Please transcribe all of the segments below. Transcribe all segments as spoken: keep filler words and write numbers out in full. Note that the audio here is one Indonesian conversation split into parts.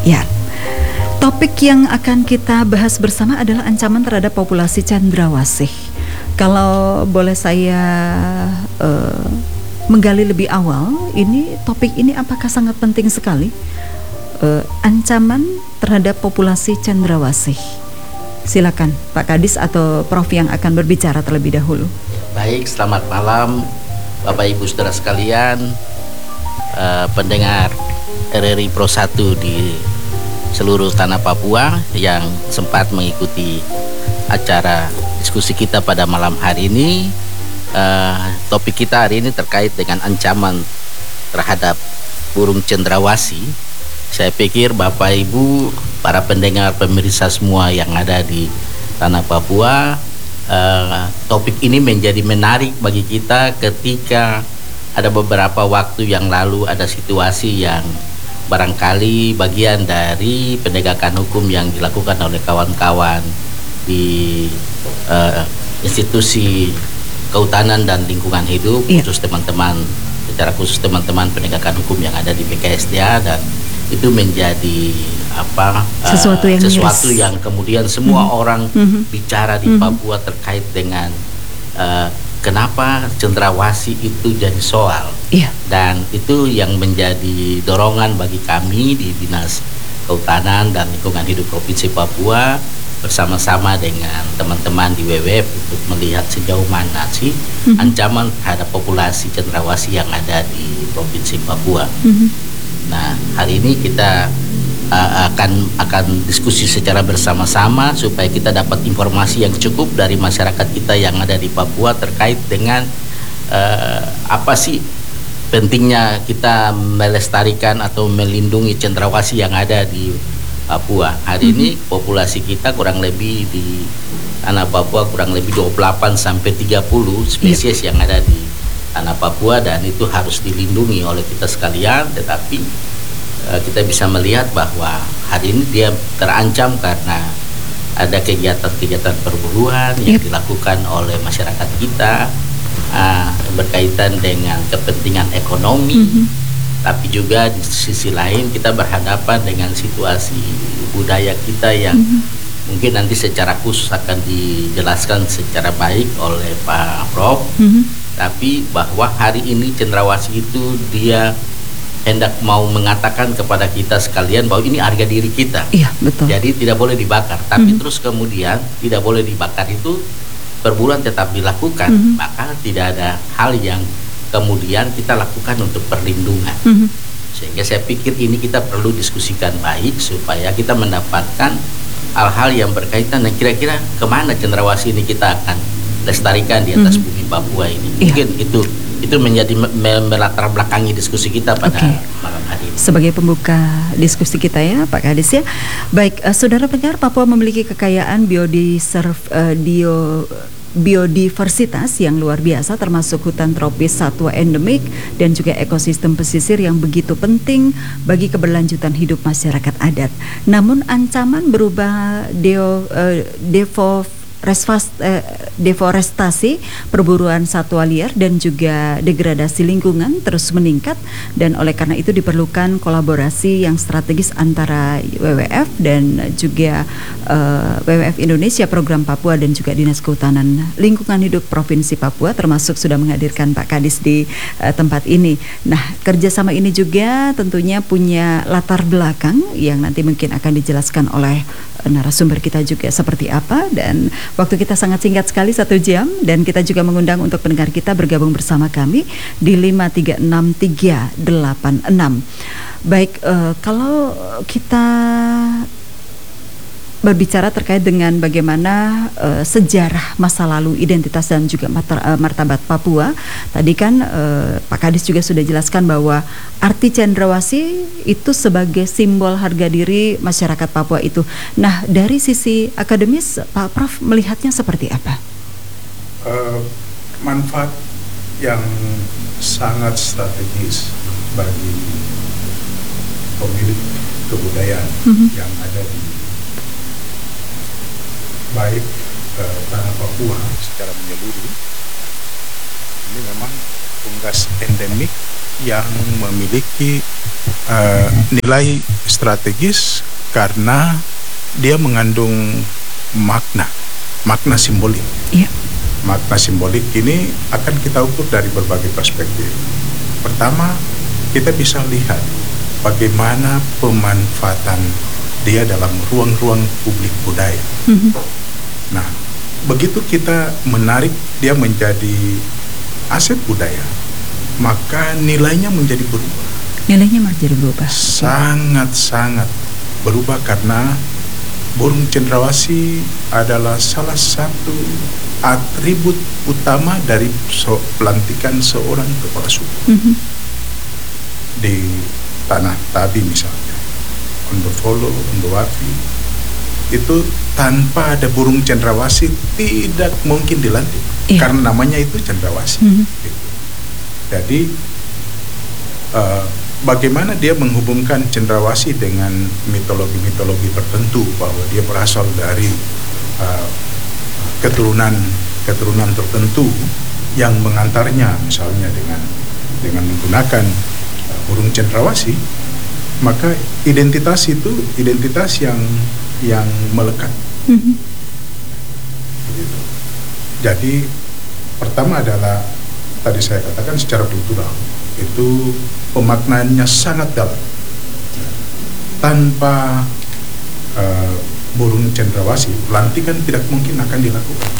Ya, topik yang akan kita bahas bersama adalah ancaman terhadap populasi cendrawasih. Kalau boleh saya uh, menggali lebih awal, ini topik ini apakah sangat penting sekali? Uh, ancaman terhadap populasi cendrawasih. Silakan Pak Kadis atau Prof yang akan berbicara terlebih dahulu. Baik, selamat malam Bapak Ibu Saudara sekalian, uh, pendengar R R I Pro satu di seluruh tanah Papua yang sempat mengikuti acara diskusi kita pada malam hari ini. Uh, topik kita hari ini terkait dengan ancaman terhadap burung cendrawasih. Saya pikir Bapak Ibu, para pendengar pemirsa semua yang ada di tanah Papua, uh, topik ini menjadi menarik bagi kita ketika ada beberapa waktu yang lalu ada situasi yang barangkali bagian dari penegakan hukum yang dilakukan oleh kawan-kawan di uh, institusi kehutanan dan lingkungan hidup, yeah. khusus teman-teman, secara khusus teman-teman penegakan hukum yang ada di B K S D A, dan itu menjadi apa sesuatu yang, uh, sesuatu yang kemudian semua mm-hmm. orang mm-hmm. bicara di mm-hmm. Papua terkait dengan uh, kenapa cendrawasih itu jadi soal, yeah. dan itu yang menjadi dorongan bagi kami di Dinas Kehutanan dan Lingkungan Hidup Provinsi Papua bersama-sama dengan teman-teman di W W F untuk melihat sejauh mana sih mm-hmm. ancaman terhadap populasi cendrawasih yang ada di Provinsi Papua. Mm-hmm. Nah, hari ini kita uh, akan akan diskusi secara bersama-sama supaya kita dapat informasi yang cukup dari masyarakat kita yang ada di Papua terkait dengan uh, apa sih pentingnya kita melestarikan atau melindungi cendrawasih yang ada di Papua. Hari mm-hmm. ini populasi kita kurang lebih di tanah Papua kurang lebih dua puluh delapan sampai tiga puluh spesies yep. yang ada di tanah Papua, dan itu harus dilindungi oleh kita sekalian. Tetapi uh, kita bisa melihat bahwa hari ini dia terancam karena ada kegiatan-kegiatan perburuan yang yep. dilakukan oleh masyarakat kita uh, berkaitan dengan kepentingan ekonomi. Mm-hmm. Tapi juga di sisi lain kita berhadapan dengan situasi budaya kita yang mm-hmm. mungkin nanti secara khusus akan dijelaskan secara baik oleh Pak Prof. Mm-hmm. Tapi bahwa hari ini cendrawasih itu dia hendak mau mengatakan kepada kita sekalian bahwa ini harga diri kita. Iya, betul. Jadi tidak boleh dibakar. Tapi mm-hmm. terus kemudian tidak boleh dibakar itu perburuan tetap dilakukan. Mm-hmm. Maka tidak ada hal yang kemudian kita lakukan untuk perlindungan. Mm-hmm. Sehingga saya pikir ini kita perlu diskusikan baik supaya kita mendapatkan hal-hal yang berkaitan dan kira-kira kemana cendrawasih ini kita akan lestarikan di atas mm-hmm. bumi Papua ini. Mungkin yeah. itu itu menjadi me- melatar belakangi diskusi kita pada okay. malam hari ini. Sebagai pembuka diskusi kita ya Pak Kadis ya. Baik, uh, saudara pendengar, Papua memiliki kekayaan biodiserv, uh, bio, biodiversitas yang luar biasa, termasuk hutan tropis satwa endemik dan juga ekosistem pesisir yang begitu penting bagi keberlanjutan hidup masyarakat adat. Namun ancaman berubah deo, uh, devo Resvas, eh, deforestasi, perburuan satwa liar dan juga degradasi lingkungan terus meningkat, dan oleh karena itu diperlukan kolaborasi yang strategis antara W W F dan juga eh, W W F Indonesia, Program Papua, dan juga Dinas Kehutanan Lingkungan Hidup Provinsi Papua, termasuk sudah menghadirkan Pak Kadis di eh, tempat ini. Nah, kerjasama ini juga tentunya punya latar belakang yang nanti mungkin akan dijelaskan oleh eh, narasumber kita juga seperti apa, dan waktu kita sangat singkat sekali, satu jam, dan kita juga mengundang untuk pendengar kita bergabung bersama kami di lima tiga enam tiga delapan enam. Baik, uh, kalau kita berbicara terkait dengan bagaimana uh, sejarah masa lalu, identitas dan juga mater, uh, martabat Papua. Tadi kan uh, Pak Kadis juga sudah jelaskan bahwa arti cendrawasih itu sebagai simbol harga diri masyarakat Papua itu. Nah, dari sisi akademis, Pak Prof melihatnya seperti apa? Uh, manfaat yang sangat strategis bagi pemilik kebudayaan mm-hmm. yang ada di baik eh, tanah Papua secara menyeluruh. Ini memang unggas endemik yang memiliki uh, nilai strategis karena dia mengandung makna, makna simbolik. Yeah. Makna simbolik ini akan kita ukur dari berbagai perspektif. Pertama, kita bisa lihat bagaimana pemanfaatan dia dalam ruang-ruang publik budaya. Mm-hmm. Nah, begitu kita menarik dia menjadi aset budaya, maka nilainya menjadi berubah. Nilainya menjadi berubah. Sangat-sangat berubah karena burung cendrawasih adalah salah satu atribut utama dari so, pelantikan seorang kepala suku. Mm-hmm. Di tanah Tabi misalnya, Ondofolo, Ondowafi, itu tanpa ada burung cendrawasih tidak mungkin dilantik. Iya. Karena namanya itu cendrawasih. Mm-hmm. Gitu. Jadi uh, bagaimana dia menghubungkan cendrawasih dengan mitologi-mitologi tertentu, bahwa dia berasal dari uh, keturunan keturunan tertentu yang mengantarnya misalnya dengan dengan menggunakan uh, burung cendrawasih, maka identitas itu identitas yang yang melekat. Mm-hmm. Gitu. Jadi pertama adalah tadi saya katakan secara kultural itu pemaknaannya sangat dalam. Tanpa uh, burung cendrawasih, pelantikan tidak mungkin akan dilakukan.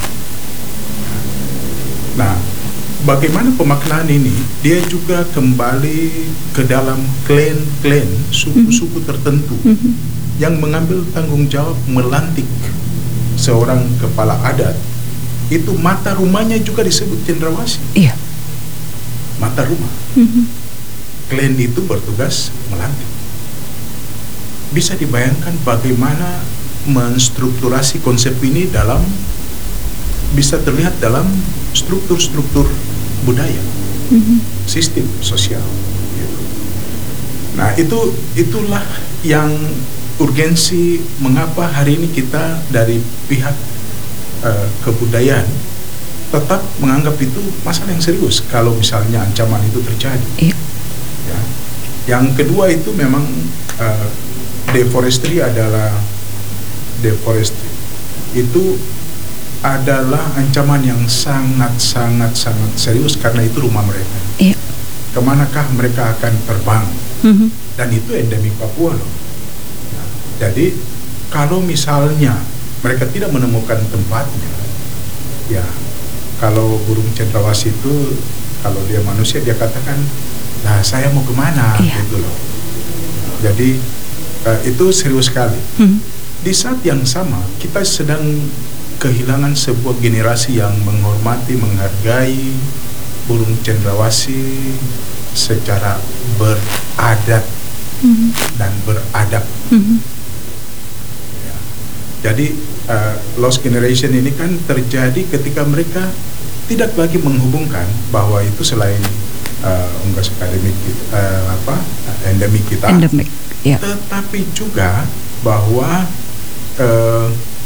Nah, bagaimana pemaknaan ini? Dia juga kembali ke dalam klan-klan, suku-suku tertentu mm-hmm. yang mengambil tanggung jawab melantik seorang kepala adat. Itu mata rumahnya juga disebut cendrawasih. Iya. Mata rumah. Mm-hmm. Klan itu bertugas melantik. Bisa dibayangkan bagaimana menstrukturasi konsep ini dalam, bisa terlihat dalam struktur-struktur budaya, mm-hmm. sistem sosial. Gitu. Nah itu itulah yang urgensi mengapa hari ini kita dari pihak uh, kebudayaan tetap menganggap itu masalah yang serius kalau misalnya ancaman itu terjadi. Iya. Ya. Yang kedua itu memang uh, deforestry adalah deforestry itu adalah ancaman yang sangat sangat sangat serius karena itu rumah mereka. Iya. Kemanakah mereka akan terbang? Mm-hmm. Dan itu endemik Papua loh. Nah, jadi kalau misalnya mereka tidak menemukan tempatnya, ya kalau burung cendrawasih itu kalau dia manusia dia katakan, nah saya mau kemana, iya. gitu loh. Jadi uh, itu serius sekali. Hmm. Di saat yang sama kita sedang kehilangan sebuah generasi yang menghormati, menghargai burung cendrawasih secara beradat hmm. dan beradab. Hmm. Ya. Jadi uh, lost generation ini kan terjadi ketika mereka tidak lagi menghubungkan bahwa itu selain uh, unggas akademik uh, apa endemik kita, endemik, ya. Tetapi juga bahwa uh,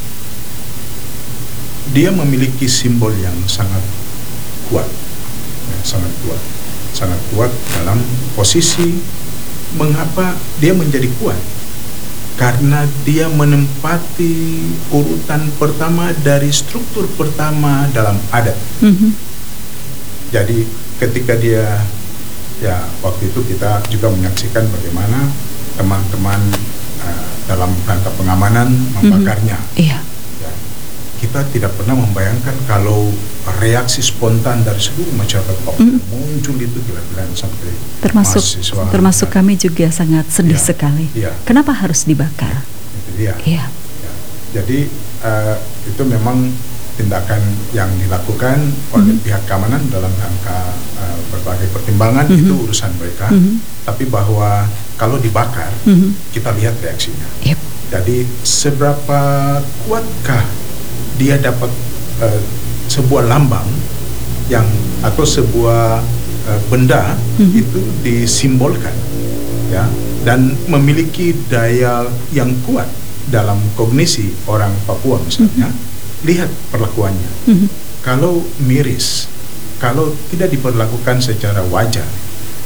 dia memiliki simbol yang sangat kuat, ya, sangat kuat, sangat kuat dalam posisi mengapa dia menjadi kuat. Karena dia menempati urutan pertama dari struktur pertama dalam adat. Mm-hmm. Jadi ketika dia, ya waktu itu kita juga menyaksikan bagaimana teman-teman uh, dalam rangka pengamanan membakarnya. Mm-hmm. Iya. Ya, kita tidak pernah membayangkan kalau reaksi spontan dari seluruh masyarakat Papua mm-hmm. muncul itu gila-gilaan sampai termasuk mahasiswa, termasuk ya. Kami juga sangat sedih ya, ya. sekali. Kenapa harus dibakar? Itu dia. Iya. Ya. Jadi uh, itu memang tindakan yang dilakukan oleh mm-hmm. pihak keamanan dalam rangka uh, berbagai pertimbangan, mm-hmm. itu urusan mereka. Mm-hmm. Tapi bahwa kalau dibakar, mm-hmm. kita lihat reaksinya. Yep. Jadi seberapa kuatkah dia dapat uh, sebuah lambang yang atau sebuah uh, benda mm-hmm. itu disimbolkan, ya, dan memiliki daya yang kuat dalam kognisi orang Papua misalnya. Mm-hmm. Lihat perlakuannya. Mm-hmm. Kalau miris, kalau tidak diperlakukan secara wajar,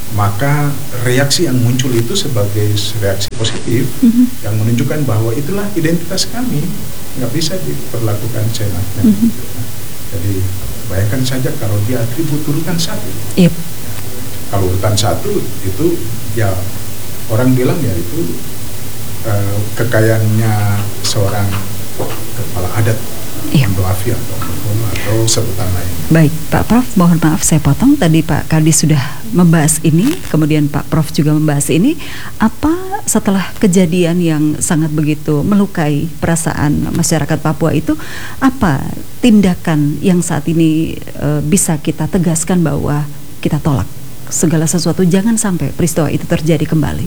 maka reaksi yang muncul itu sebagai reaksi positif mm-hmm. yang menunjukkan bahwa itulah identitas kami, nggak bisa diperlakukan seenaknya. Mm-hmm. Jadi bayangkan saja kalau dia atribut urutan satu. Yep. Kalau urutan satu itu ya orang bilang ya itu uh, kekayaannya seorang kepala adat, yep. Mendoafi atau atau sebutan lain. Baik, Pak Prof, mohon maaf saya potong. Tadi Pak Kadis sudah membahas ini, kemudian Pak Prof juga membahas ini. Apa setelah kejadian yang sangat begitu melukai perasaan masyarakat Papua itu, apa tindakan yang saat ini e, bisa kita tegaskan bahwa kita tolak segala sesuatu, jangan sampai peristiwa itu terjadi kembali?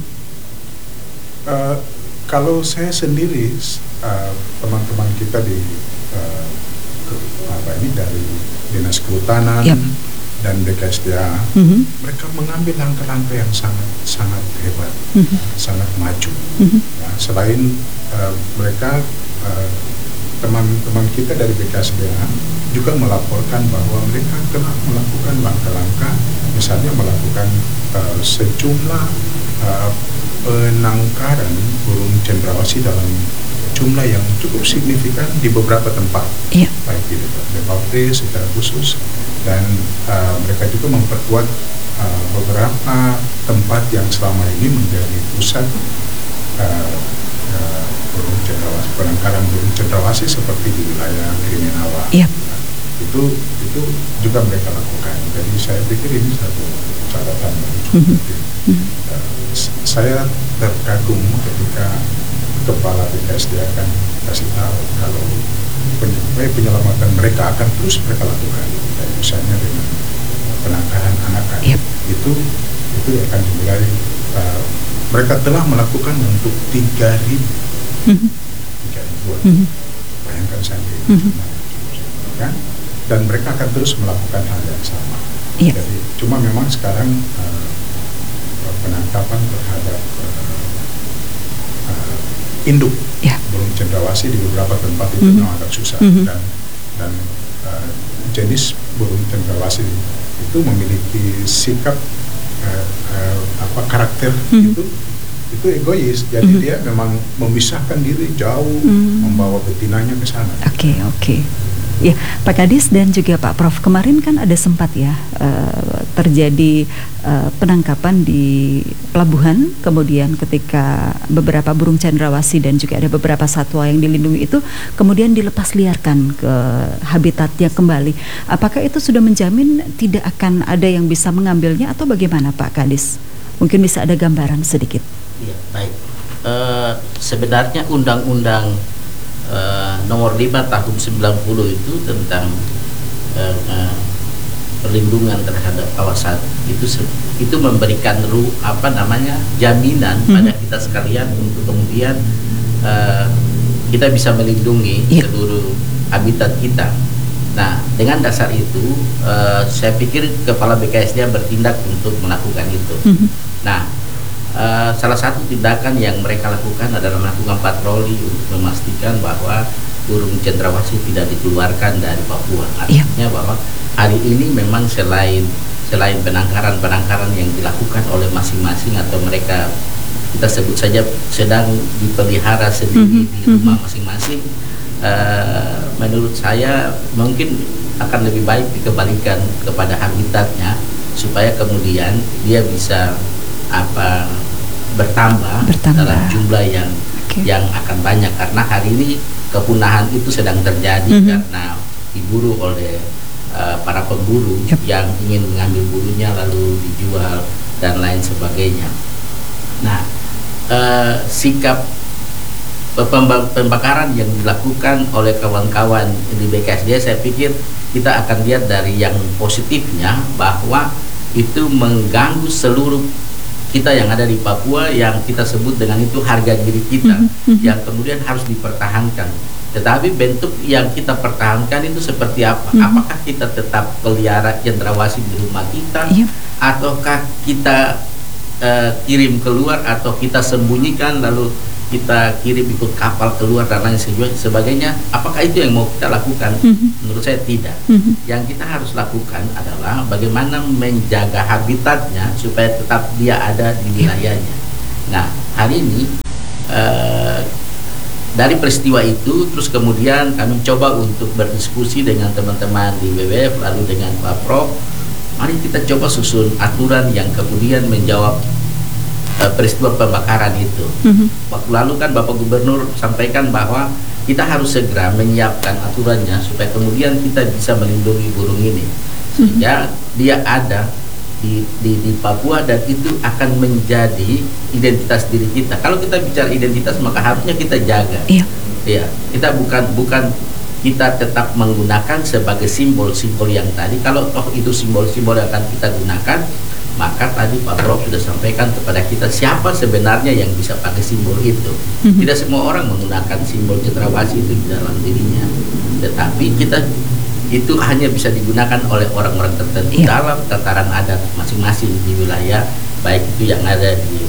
Uh, kalau saya sendiri, uh, teman-teman kita di uh, apa ini dari Dinas Kehutanan yep. dan B K S D A, mm-hmm. mereka mengambil langkah-langkah yang sangat sangat hebat, mm-hmm. sangat maju. Mm-hmm. Ya, selain uh, mereka uh, teman-teman kita dari B K S D A juga melaporkan bahwa mereka telah melakukan langkah-langkah, misalnya melakukan uh, sejumlah uh, penangkaran burung cendrawasih dalam jumlah yang cukup signifikan di beberapa tempat, yeah. baik di Bapte secara khusus, dan uh, mereka juga memperkuat uh, beberapa tempat yang selama ini menjadi pusat uh, uh, burung cendrawasih, penangkaran burung cendrawasih seperti di wilayah Krimenawa. Yeah. Nah, itu itu juga mereka lakukan. Jadi saya pikir ini satu catatan yang cukup penting. Mm-hmm. Uh, saya terkagum ketika Kepala B K S D A akan kasih tahu kalau penyelamatan mereka akan terus mereka lakukan, kayak misalnya dengan penangkaran anakan. Yep. itu itu akan dimulai. Uh, mereka telah melakukan untuk tiga ribu tiga ribuan, mm-hmm. bayangkan saja, mm-hmm. kan? Dan mereka akan terus melakukan hal yang sama. Yep. Jadi cuma memang sekarang uh, penangkapan terhadap uh, uh, induk yeah. burung cendrawasih di beberapa tempat itu mm-hmm. memang agak susah, mm-hmm. dan dan uh, jenis burung cendrawasih itu memiliki sikap uh, uh, apa karakter mm-hmm. itu itu egois, jadi mm-hmm. dia memang memisahkan diri jauh, mm-hmm. membawa betinanya ke sana. Oke okay, oke. Okay. Ya, Pak Kadis dan juga Pak Prof, kemarin kan ada sempat ya uh, terjadi uh, penangkapan di pelabuhan, kemudian ketika beberapa burung cendrawasih dan juga ada beberapa satwa yang dilindungi itu kemudian dilepas liarkan ke habitatnya kembali. Apakah itu sudah menjamin tidak akan ada yang bisa mengambilnya atau bagaimana Pak Kadis? Mungkin bisa ada gambaran sedikit. Iya, baik. Uh, sebenarnya undang-undang Uh, nomor lima tahun sembilan puluh itu tentang uh, uh, perlindungan terhadap kawasan itu itu memberikan ru, apa namanya jaminan hmm. pada kita sekalian untuk kemudian uh, kita bisa melindungi yeah. seluruh habitat kita. Nah, dengan dasar itu uh, saya pikir Kepala B K S D A bertindak untuk melakukan itu. Hmm. Nah, Uh, salah satu tindakan yang mereka lakukan adalah melakukan patroli untuk memastikan bahwa burung cendrawasih tidak dikeluarkan dari Papua. Artinya yeah. bahwa hari ini memang selain selain penangkaran-penangkaran yang dilakukan oleh masing-masing atau mereka kita sebut saja sedang dipelihara sendiri mm-hmm. di rumah masing-masing, uh, menurut saya mungkin akan lebih baik dikembalikan kepada habitatnya supaya kemudian dia bisa apa bertambah, bertambah dalam jumlah yang okay. yang akan banyak, karena hari ini kepunahan itu sedang terjadi mm-hmm. karena diburu oleh uh, para pemburu yep. yang ingin mengambil burunya lalu dijual dan lain sebagainya. Nah, uh, sikap pembakaran yang dilakukan oleh kawan-kawan di B K S D A, saya pikir kita akan lihat dari yang positifnya bahwa itu mengganggu seluruh kita yang ada di Papua, yang kita sebut dengan itu harga diri kita, mm-hmm. yang kemudian harus dipertahankan. Tetapi bentuk yang kita pertahankan itu seperti apa? Mm-hmm. Apakah kita tetap pelihara cendrawasih di rumah kita, yep. ataukah kita uh, kirim keluar atau kita sembunyikan lalu kita kirim ikut kapal keluar dan lain sebagainya. Apakah itu yang mau kita lakukan? Mm-hmm. Menurut saya tidak. Mm-hmm. Yang kita harus lakukan adalah bagaimana menjaga habitatnya supaya tetap dia ada di wilayahnya. Nah, hari ini uh, dari peristiwa itu, terus kemudian kami coba untuk berdiskusi dengan teman-teman di W W F, lalu dengan Pak Prof. Mari kita coba susun aturan yang kemudian menjawab peristiwa pembakaran itu. Mm-hmm. Waktu lalu kan Bapak Gubernur sampaikan bahwa kita harus segera menyiapkan aturannya supaya kemudian kita bisa melindungi burung ini, sehingga mm-hmm. dia ada di, di di Papua dan itu akan menjadi identitas diri kita. Kalau kita bicara identitas maka harusnya kita jaga. Iya. Ya, kita bukan bukan kita tetap menggunakan sebagai simbol-simbol yang tadi. Kalau toh itu simbol-simbol yang akan kita gunakan, maka tadi Pak Prof sudah sampaikan kepada kita siapa sebenarnya yang bisa pakai simbol itu. Mm-hmm. Tidak semua orang menggunakan simbol cendrawasih itu di dalam dirinya, tetapi kita itu hanya bisa digunakan oleh orang-orang tertentu, yeah, dalam tataran adat masing-masing di wilayah, baik itu yang ada di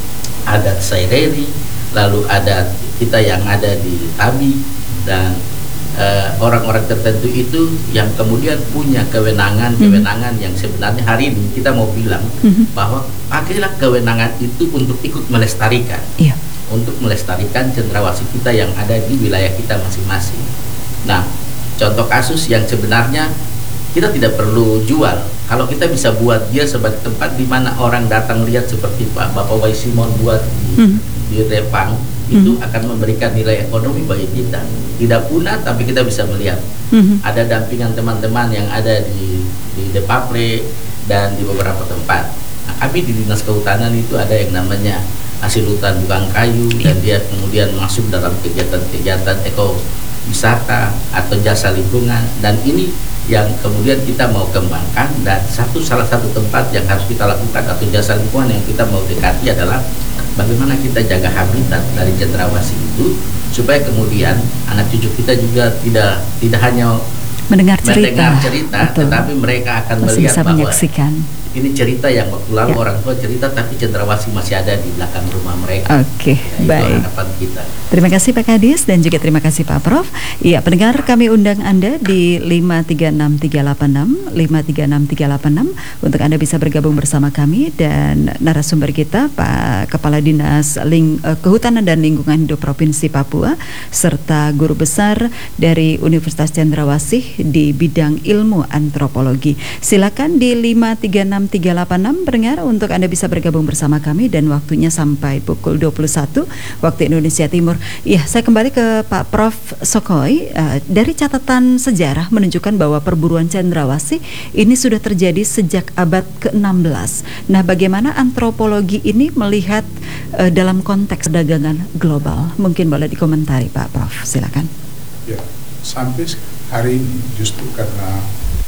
adat Saireri, lalu adat kita yang ada di Tabi, dan Uh, orang-orang tertentu itu yang kemudian punya kewenangan-kewenangan mm-hmm. yang sebenarnya hari ini kita mau bilang mm-hmm. bahwa pakailah kewenangan itu untuk ikut melestarikan, yeah, untuk melestarikan cendrawasih kita yang ada di wilayah kita masing-masing. Nah, contoh kasus yang sebenarnya kita tidak perlu jual. Kalau kita bisa buat dia sebagai tempat di mana orang datang lihat seperti Pak Bapak Wai Simon buat di, mm-hmm. di Repang, itu hmm. akan memberikan nilai ekonomi bagi kita. Tidak punah, tapi kita bisa melihat. Hmm. Ada dampingan teman-teman yang ada di di Depaple dan di beberapa tempat. Nah, kami di Dinas Kehutanan itu ada yang namanya hasil hutan bukan kayu, dan dia kemudian masuk dalam kegiatan-kegiatan ekowisata atau jasa lingkungan, dan ini yang kemudian kita mau kembangkan. Dan satu salah satu tempat yang harus kita lakukan atau jasa lingkungan yang kita mau dekati adalah bagaimana kita jaga habitat dari cendrawasih itu supaya kemudian anak cucu kita juga tidak tidak hanya mendengar cerita, mendengar cerita tetapi mereka akan masih melihat bisa bahwa menyaksikan. Ini cerita yang waktu lalu ya. orang tua cerita, tapi cendrawasih masih ada di belakang rumah mereka. Oke, ya, baik. Harapan kita. Terima kasih Pak Kadis dan juga terima kasih Pak Prof. Iya, pendengar, kami undang Anda di lima tiga enam tiga delapan enam lima tiga enam tiga delapan enam untuk Anda bisa bergabung bersama kami dan narasumber kita Pak Kepala Dinas Ling, uh, Kehutanan dan Lingkungan Hidup Provinsi Papua serta guru besar dari Universitas Cendrawasih di bidang ilmu antropologi. Silakan di lima tiga enam tiga delapan enam pendengar untuk Anda bisa bergabung bersama kami dan waktunya sampai pukul dua puluh satu waktu Indonesia Timur. Iya, saya kembali ke Pak Prof Sokoi. Uh, dari catatan sejarah menunjukkan bahwa perburuan cendrawasih ini sudah terjadi sejak abad ke enam belas. Nah, bagaimana antropologi ini melihat uh, dalam konteks perdagangan global? Mungkin boleh dikomentari Pak Prof, silakan. Ya, sampai hari ini justru karena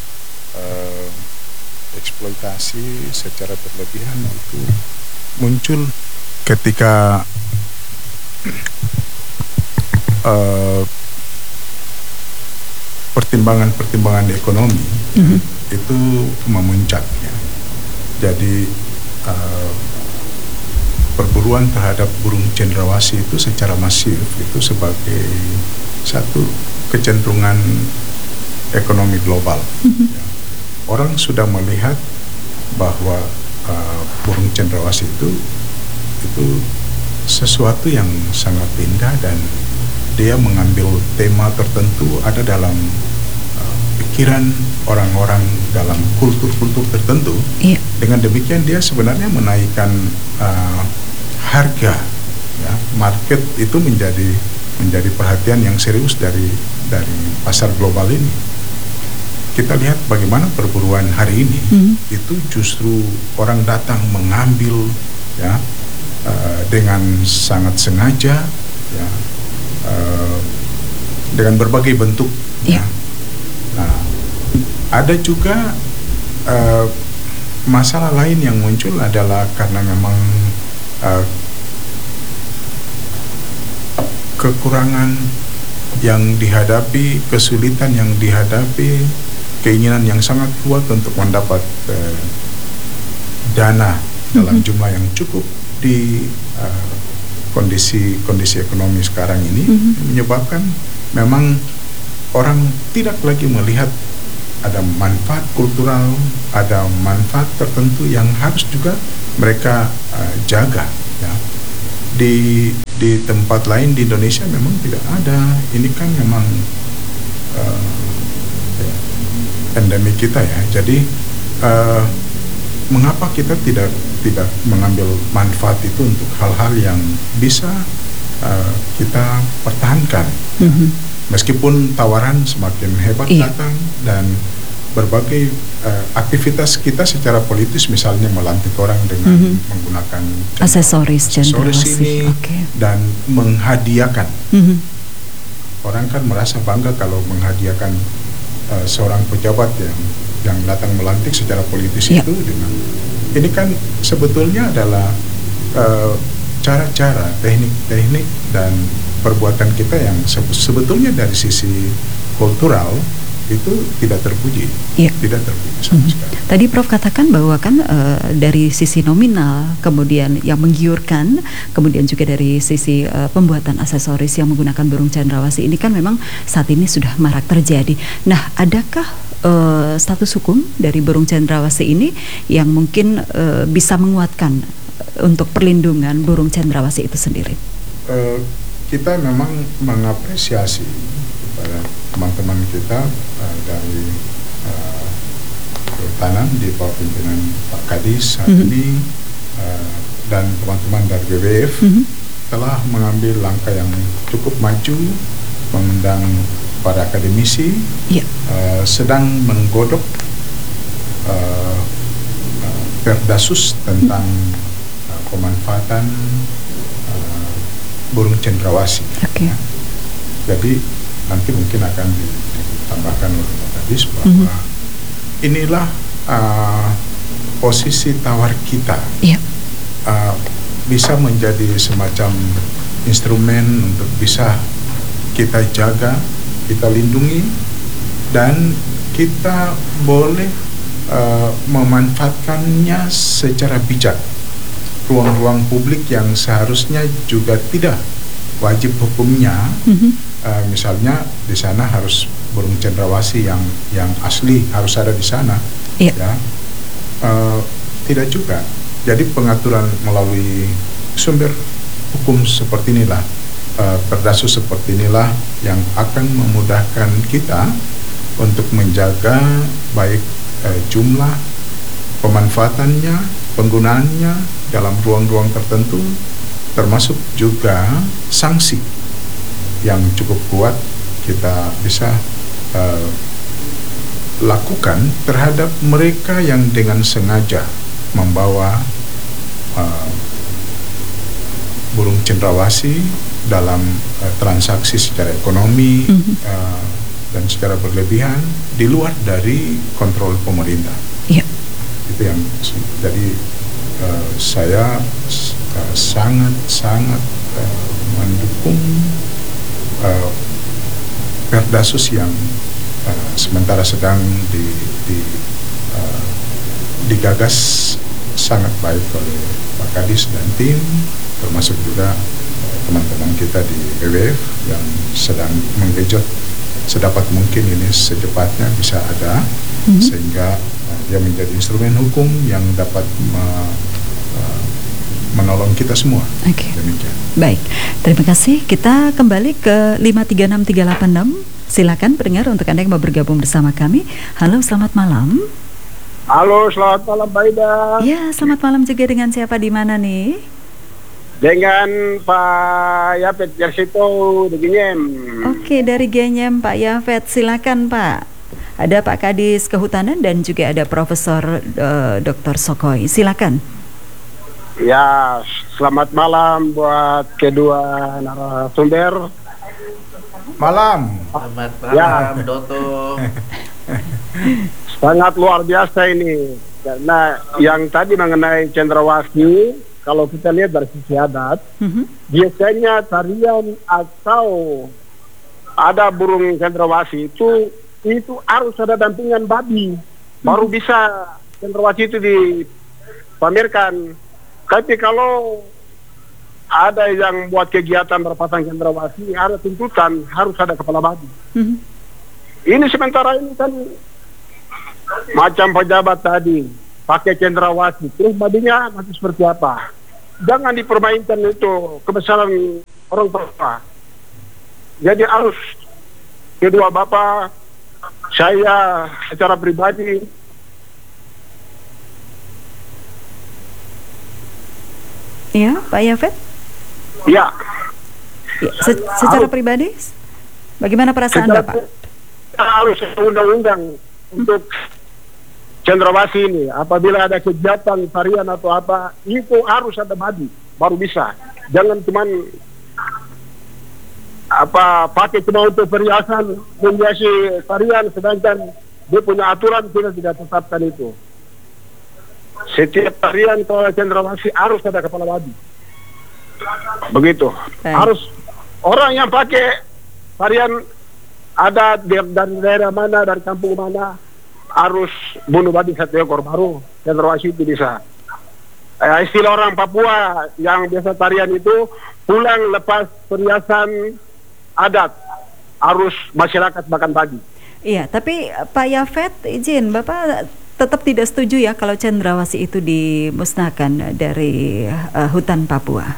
uh, eksploitasi secara berlebihan itu muncul ketika uh, pertimbangan-pertimbangan ekonomi mm-hmm. itu memuncak ya. Jadi uh, perburuan terhadap burung cendrawasih itu secara masif itu sebagai satu kecenderungan ekonomi global. Mm-hmm. Ya. Orang sudah melihat bahwa uh, burung cendrawasih itu itu sesuatu yang sangat indah dan dia mengambil tema tertentu ada dalam uh, pikiran orang-orang dalam kultur-kultur tertentu. Iya. Dengan demikian dia sebenarnya menaikkan uh, harga, ya, market itu menjadi menjadi perhatian yang serius dari dari pasar global ini. Kita lihat bagaimana perburuan hari ini hmm. itu justru orang datang mengambil ya uh, dengan sangat sengaja ya uh, dengan berbagai bentuk. Yeah. Ya. Nah, ada juga uh, masalah lain yang muncul adalah karena memang uh, kekurangan yang dihadapi, kesulitan yang dihadapi, keinginan yang sangat kuat untuk mendapat uh, dana dalam mm-hmm. jumlah yang cukup di uh, kondisi kondisi ekonomi sekarang ini mm-hmm. menyebabkan memang orang tidak lagi melihat ada manfaat kultural, ada manfaat tertentu yang harus juga mereka uh, jaga. Ya. Di di tempat lain di Indonesia memang tidak ada. Ini kan memang uh, ya, endemik kita ya. Jadi uh, mengapa kita tidak tidak mengambil manfaat itu untuk hal-hal yang bisa uh, kita pertahankan? Mm-hmm. Meskipun tawaran semakin hebat iya. datang dan berbagai uh, aktivitas kita secara politis, misalnya melantik orang dengan mm-hmm. menggunakan aksesoris, aksesoris ini okay. dan menghadiahkan. Mm-hmm. Orang kan merasa bangga kalau menghadiahkan uh, seorang pejabat yang yang datang melantik secara politis yep. itu dengan ini kan sebetulnya adalah uh, cara-cara, teknik-teknik dan perbuatan kita yang sebetulnya dari sisi kultural itu tidak terpuji, ya. tidak terpuji sama mm-hmm. sekali. Tadi Prof katakan bahwa kan uh, dari sisi nominal, kemudian yang menggiurkan, kemudian juga dari sisi uh, pembuatan aksesoris yang menggunakan burung cendrawasih ini kan memang saat ini sudah marak terjadi. Nah, adakah uh, status hukum dari burung cendrawasih ini yang mungkin uh, bisa menguatkan uh, untuk perlindungan burung cendrawasih itu sendiri? Uh, kita memang mengapresiasi kepada teman-teman kita uh, dari uh, kehutanan di bawah pimpinan Pak Kadis saat mm-hmm. ini uh, dan teman-teman dari B W F mm-hmm. telah mengambil langkah yang cukup maju, mengundang para akademisi, yeah. uh, sedang menggodok uh, uh, Perdasus tentang mm-hmm. uh, pemanfaatan burung cendrawasih. Okay. Ya. Jadi nanti mungkin akan ditambahkan oleh Pak Kadis bahwa mm-hmm. inilah uh, posisi tawar kita yeah. uh, bisa menjadi semacam instrumen untuk bisa kita jaga, kita lindungi, dan kita boleh uh, memanfaatkannya secara bijak. Ruang-ruang publik yang seharusnya juga tidak wajib hukumnya, mm-hmm. uh, misalnya di sana harus burung cendrawasih yang yang asli harus ada di sana, yeah. ya uh, tidak juga. Jadi pengaturan melalui sumber hukum seperti inilah, uh, Perdasus seperti inilah yang akan memudahkan kita untuk menjaga baik uh, jumlah pemanfaatannya, penggunaannya dalam ruang-ruang tertentu, termasuk juga sanksi yang cukup kuat kita bisa uh, lakukan terhadap mereka yang dengan sengaja membawa uh, burung cendrawasih dalam uh, transaksi secara ekonomi mm-hmm. uh, dan secara berlebihan di luar dari kontrol pemerintah. Yeah. Itu yang jadi Uh, saya uh, sangat-sangat uh, mendukung uh, Perdasus yang uh, sementara sedang di, di, uh, digagas sangat baik oleh Pak Kadis dan tim, termasuk juga uh, teman-teman kita di B W F yang sedang menggenjot sedapat mungkin ini secepatnya bisa ada, mm-hmm. sehingga dia menjadi instrumen hukum yang dapat me, uh, menolong kita semua. Oke. Okay. Demikian. Baik, terima kasih. Kita kembali ke lima tiga enam tiga delapan enam. Silakan pendengar untuk Anda yang mau bergabung bersama kami. Halo, selamat malam. Halo, selamat malam Mbak Ida. Ya, selamat malam juga. Dengan siapa di mana nih? Dengan Pak Yafet Gersito di Genyem. Oke, dari Genyem Pak Yafet, silakan Pak. Ada Pak Kadis Kehutanan dan juga ada Profesor uh, Doktor Sokoy. Silakan. Ya, selamat malam buat kedua narasumber. Malam. Selamat malam, ya. Doto. Sangat luar biasa ini. Karena yang tadi mengenai cendrawasih, kalau kita lihat dari sisi adat, mm-hmm. biasanya tarian atau ada burung cendrawasih itu itu harus ada dampingan babi, hmm. baru bisa cendrawasih itu dipamerkan. Tapi kalau ada yang buat kegiatan berpasang cendrawasih, ada tuntutan harus ada kepala babi. Mm-hmm. Ini sementara ini kan macam pejabat tadi pakai cendrawasih, terus babinya masih seperti apa? Jangan dipermainkan itu kebesaran orang tua. Jadi harus kedua bapak, saya secara pribadi ya, Pak Yafet? Ya. Ya, se secara harus, pribadi, bagaimana perasaan secara, Bapak? Harus undang-undang untuk cendrawasih ini. Apabila ada kegiatan tarian atau apa, itu harus ada babi, baru bisa. Jangan cuman apa pakai cuma untuk perhiasan menghiasi tarian, sedangkan dia punya aturan kita tidak tetapkan itu. Setiap tarian kalau cendrawasih harus ada kepala babi. Begitu. Baik. Harus orang yang pakai tarian ada dari daerah mana, dari kampung mana, harus bunuh babi satu ekor baru cendrawasih itu bisa. Eh, istilah orang Papua yang biasa tarian itu pulang lepas perhiasan adat, harus masyarakat makan pagi. Iya, tapi Pak Yafet izin, Bapak tetap tidak setuju ya kalau cendrawasih itu dimusnahkan dari uh, hutan Papua?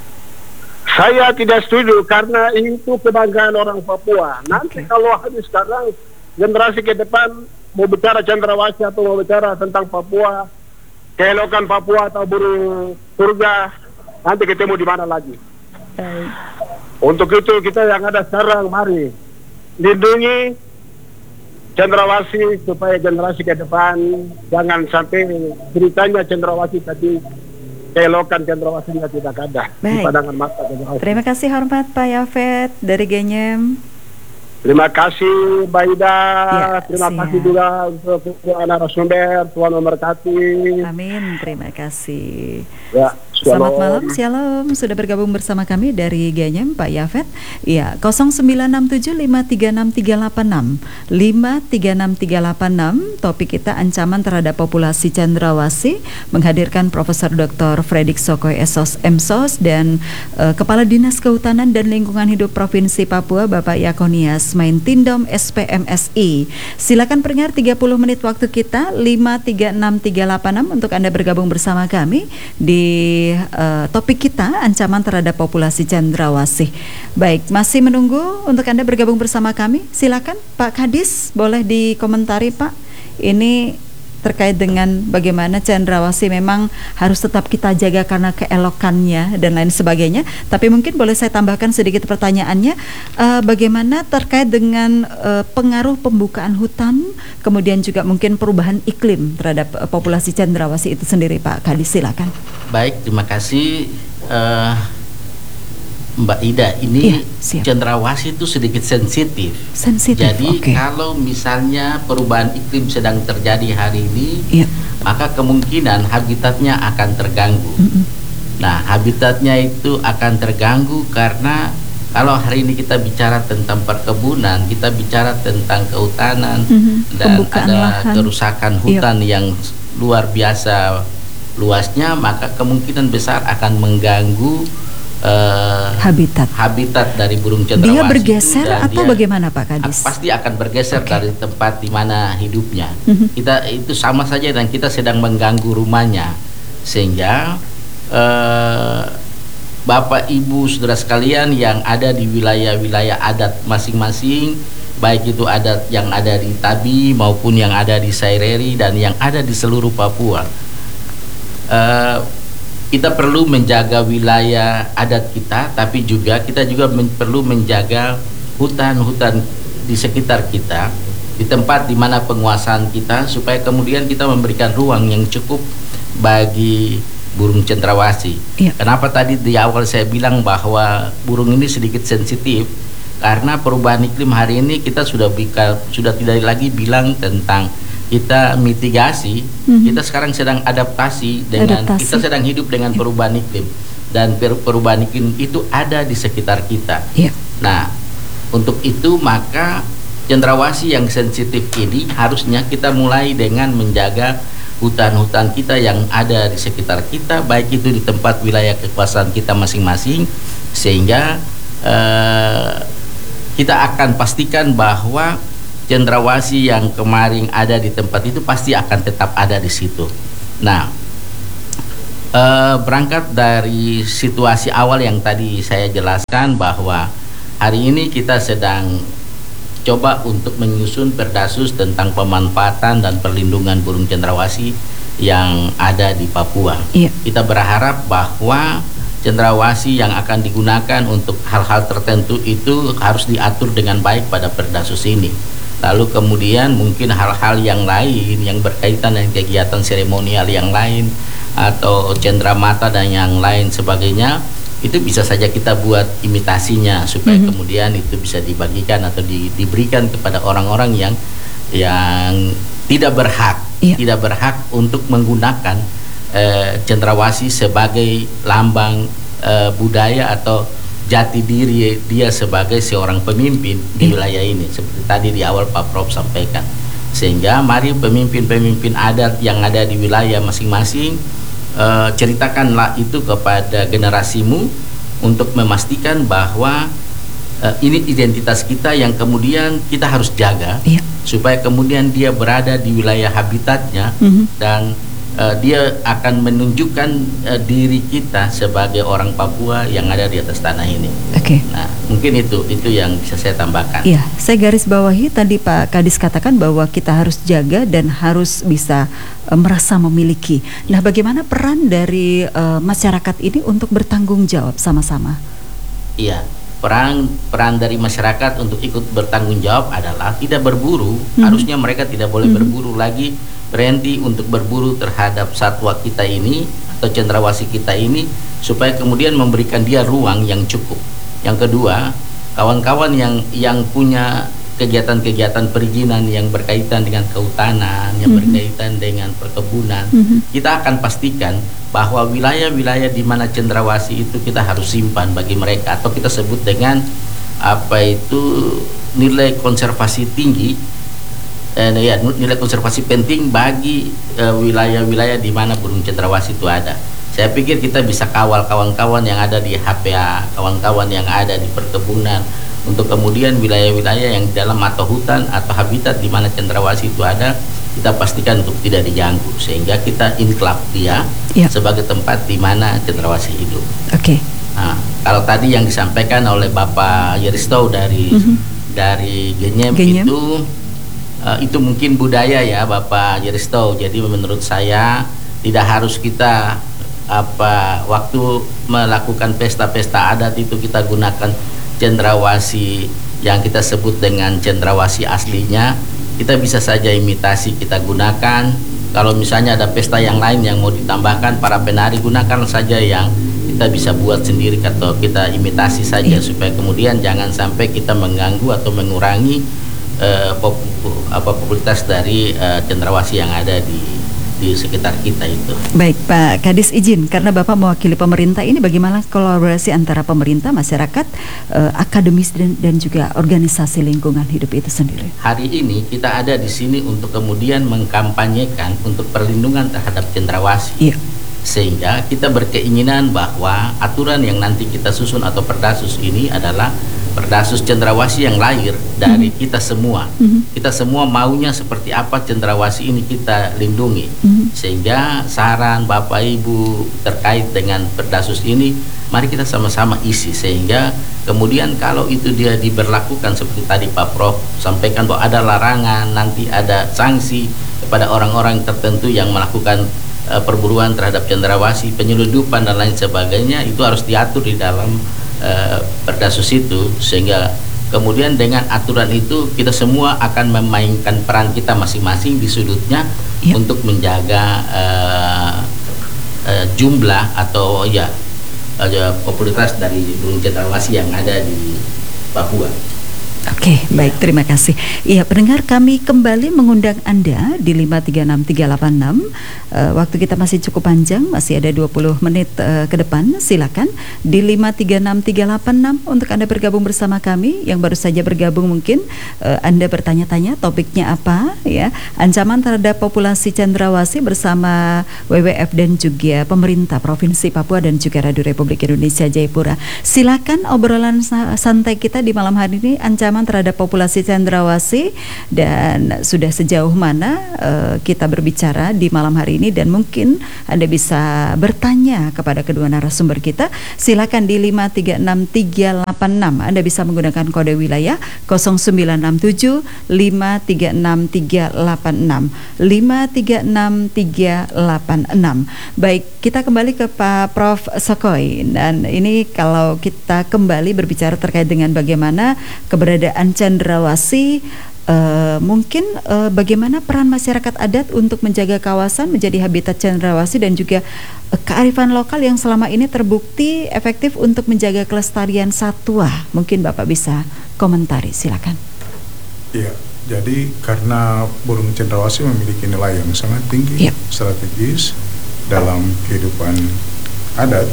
Saya tidak setuju karena itu kebanggaan orang Papua. Nanti okay. kalau habis sekarang generasi ke depan mau bicara cendrawasih atau mau bicara tentang Papua, keelokan Papua atau burung surga, nanti ketemu di mana lagi? Okay. Untuk itu kita yang ada sekarang, mari lindungi cendrawasih supaya generasi ke depan jangan sampai ceritanya cendrawasih tadi keelokan cendrawasihnya tidak ada. Baik. Di pandangan mata cendrawasih. Terima kasih hormat Pak Yafet dari Genyem. Terima kasih Mbak Ida. Ya, terima siap. kasih juga untuk anak narasumber. Tuhan memberkati. Amin. Terima kasih. Ya. Selamat malam, shalom. Sudah bergabung bersama kami dari Genyem, Pak Yafet. Ya, nol sembilan enam tujuh lima tiga enam tiga delapan enam lima tiga enam tiga delapan enam. Topik kita ancaman terhadap populasi cendrawasih, menghadirkan Profesor Doktor Fredrik Sokoy S O S M S O S dan uh, Kepala Dinas Kehutanan dan Lingkungan Hidup Provinsi Papua, Bapak Yakonias Maintindom S P M S I. Silakan pendengar, tiga puluh menit waktu kita, lima tiga enam tiga delapan enam untuk Anda bergabung bersama kami di Uh, topik kita ancaman terhadap populasi cendrawasih. Baik, masih menunggu untuk Anda bergabung bersama kami. Silakan Pak Kadis, boleh dikomentari Pak. Ini terkait dengan bagaimana cendrawasih memang harus tetap kita jaga karena keelokannya dan lain sebagainya. Tapi mungkin boleh saya tambahkan sedikit pertanyaannya, uh, bagaimana terkait dengan uh, pengaruh pembukaan hutan, kemudian juga mungkin perubahan iklim terhadap uh, populasi cendrawasih itu sendiri, Pak Kadis, silakan. Baik, terima kasih uh, Mbak Ida. Ini ya, cendrawasih itu sedikit sensitif. Sensitif. Jadi okay. kalau misalnya perubahan iklim sedang terjadi hari ini, ya. maka kemungkinan habitatnya akan terganggu. Mm-hmm. Nah, habitatnya itu akan terganggu karena kalau hari ini kita bicara tentang perkebunan, kita bicara tentang kehutanan, mm-hmm. dan pembukaan ada lahan. Kerusakan hutan ya. yang luar biasa luasnya, maka kemungkinan besar akan mengganggu uh, habitat habitat dari burung cendrawasih. Dia bergeser itu, atau dia bagaimana Pak Kadis? Pasti akan bergeser okay. dari tempat di mana hidupnya. Mm-hmm. Kita itu sama saja dan kita sedang mengganggu rumahnya, sehingga uh, Bapak Ibu saudara sekalian yang ada di wilayah-wilayah adat masing-masing, baik itu adat yang ada di Tabi maupun yang ada di Saireri dan yang ada di seluruh Papua. Uh, kita perlu menjaga wilayah adat kita, tapi juga kita juga men- perlu menjaga hutan-hutan di sekitar kita, di tempat di mana penguasaan kita, supaya kemudian kita memberikan ruang yang cukup bagi burung cendrawasih. Ya. Kenapa tadi di awal saya bilang bahwa burung ini sedikit sensitif? Karena perubahan iklim hari ini kita sudah bika, sudah tidak lagi bilang tentang kita mitigasi, mm-hmm. kita sekarang sedang adaptasi dengan adaptasi. Kita sedang hidup dengan yeah. perubahan iklim, dan per- perubahan iklim itu ada di sekitar kita. Yeah. Nah, untuk itu maka cendrawasih yang sensitif ini harusnya kita mulai dengan menjaga hutan-hutan kita yang ada di sekitar kita, baik itu di tempat wilayah kekuasaan kita masing-masing, sehingga uh, kita akan pastikan bahwa cendrawasih yang kemarin ada di tempat itu pasti akan tetap ada di situ. Nah, eh, berangkat dari situasi awal yang tadi saya jelaskan bahwa hari ini kita sedang coba untuk menyusun Perdasus tentang pemanfaatan dan perlindungan burung cendrawasih yang ada di Papua. Iya. Kita berharap bahwa cendrawasih yang akan digunakan untuk hal-hal tertentu itu harus diatur dengan baik pada Perdasus ini. Lalu kemudian mungkin hal-hal yang lain yang berkaitan dengan kegiatan seremonial yang lain atau cendramata dan yang lain sebagainya, itu bisa saja kita buat imitasinya supaya mm-hmm. kemudian itu bisa dibagikan atau di, diberikan kepada orang-orang yang yang tidak berhak, yeah. tidak berhak untuk menggunakan eh, cendrawasih sebagai lambang eh, budaya atau jati diri dia sebagai seorang pemimpin di wilayah ini, seperti tadi di awal Pak Prof sampaikan. Sehingga mari pemimpin-pemimpin adat yang ada di wilayah masing-masing uh, ceritakanlah itu kepada generasimu untuk memastikan bahwa uh, ini identitas kita yang kemudian kita harus jaga, iya. supaya kemudian dia berada di wilayah habitatnya mm-hmm. dan Uh, dia akan menunjukkan uh, diri kita sebagai orang Papua yang ada di atas tanah ini. Oke. Okay. Nah, mungkin itu itu yang bisa saya tambahkan. Iya, saya garis bawahi tadi Pak Kadis katakan bahwa kita harus jaga dan harus bisa uh, merasa memiliki. Nah, bagaimana peran dari uh, masyarakat ini untuk bertanggung jawab sama-sama? Iya, peran peran dari masyarakat untuk ikut bertanggung jawab adalah tidak berburu. Mm-hmm. Harusnya mereka tidak boleh mm-hmm. berburu lagi. Berhenti untuk berburu terhadap satwa kita ini atau cendrawasih kita ini supaya kemudian memberikan dia ruang yang cukup. Yang kedua, kawan-kawan yang yang punya kegiatan-kegiatan perizinan yang berkaitan dengan kehutanan, yang mm-hmm. berkaitan dengan perkebunan, mm-hmm. kita akan pastikan bahwa wilayah-wilayah di mana cendrawasih itu kita harus simpan bagi mereka, atau kita sebut dengan apa itu nilai konservasi tinggi. Eh, ya, nilai konservasi penting bagi eh, wilayah-wilayah di mana burung cendrawasih itu ada. Saya pikir kita bisa kawal kawan-kawan yang ada di H P A, kawan-kawan yang ada di perkebunan, untuk kemudian wilayah-wilayah yang di dalam atau hutan atau habitat di mana cendrawasih itu ada, kita pastikan untuk tidak diganggu, sehingga kita inklap dia ya. sebagai tempat di mana cendrawasih hidup. Oke. Okay. Nah, kalau tadi yang disampaikan oleh Bapak Yeristo dari mm-hmm. dari Genyem, Genyem itu Uh, itu mungkin budaya ya Bapak Yeristo. Jadi menurut saya tidak harus kita apa waktu melakukan pesta-pesta adat itu kita gunakan cendrawasih yang kita sebut dengan cendrawasih aslinya. Kita bisa saja imitasi kita gunakan. Kalau misalnya ada pesta yang lain yang mau ditambahkan para penari, gunakan saja yang kita bisa buat sendiri atau kita imitasi saja, supaya kemudian jangan sampai kita mengganggu atau mengurangi Uh, pop, apa popularitas dari uh, cendrawasih yang ada di di sekitar kita itu. Baik Pak Kadis, izin karena Bapak mewakili pemerintah, ini bagaimana kolaborasi antara pemerintah, masyarakat, uh, akademis dan, dan juga organisasi lingkungan hidup itu sendiri? Hari ini kita ada di sini untuk kemudian mengkampanyekan untuk perlindungan terhadap cendrawasih. Iya. Sehingga kita berkeinginan bahwa aturan yang nanti kita susun atau Perdasus ini adalah Perdasus cendrawasih yang lahir dari mm-hmm. kita semua. Mm-hmm. Kita semua maunya seperti apa cendrawasih ini kita lindungi. Mm-hmm. Sehingga saran Bapak Ibu terkait dengan Perdasus ini, mari kita sama-sama isi, sehingga kemudian kalau itu dia diberlakukan seperti tadi Pak Prof sampaikan bahwa ada larangan, nanti ada sanksi kepada orang-orang tertentu yang melakukan uh, perburuan terhadap cendrawasih, penyeludupan dan lain sebagainya, itu harus diatur di dalam Uh, Perdasus itu, sehingga kemudian dengan aturan itu kita semua akan memainkan peran kita masing-masing di sudutnya ya. untuk menjaga uh, uh, jumlah atau ya uh, popularitas dari burung cendrawasih yang ada di Papua. Oke, baik, terima kasih. Iya, pendengar, kami kembali mengundang Anda di lima tiga enam tiga delapan enam. Uh, waktu kita masih cukup panjang, masih ada dua puluh menit uh, ke depan. Silakan di lima tiga enam tiga delapan enam untuk Anda bergabung bersama kami. Yang baru saja bergabung mungkin uh, Anda bertanya-tanya topiknya apa, ya? Ancaman terhadap populasi cendrawasih bersama W W F dan juga pemerintah Provinsi Papua dan juga Radio Republik Indonesia Jayapura. Silakan obrolan santai kita di malam hari ini, ancaman terhadap populasi cendrawasih, dan sudah sejauh mana uh, kita berbicara di malam hari ini, dan mungkin Anda bisa bertanya kepada kedua narasumber kita. Silakan di lima tiga enam tiga delapan enam. Anda bisa menggunakan kode wilayah nol sembilan enam tujuh lima tiga enam tiga delapan enam lima tiga enam tiga delapan enam. Baik, kita kembali ke Pak Prof Sokoy, dan ini kalau kita kembali berbicara terkait dengan bagaimana keberadaan cendrawasih, uh, mungkin uh, bagaimana peran masyarakat adat untuk menjaga kawasan menjadi habitat cendrawasih, dan juga uh, kearifan lokal yang selama ini terbukti efektif untuk menjaga kelestarian satwa. Mungkin Bapak bisa komentari, silakan. Iya, jadi karena burung cendrawasih memiliki nilai yang sangat tinggi, yep. strategis dalam kehidupan adat,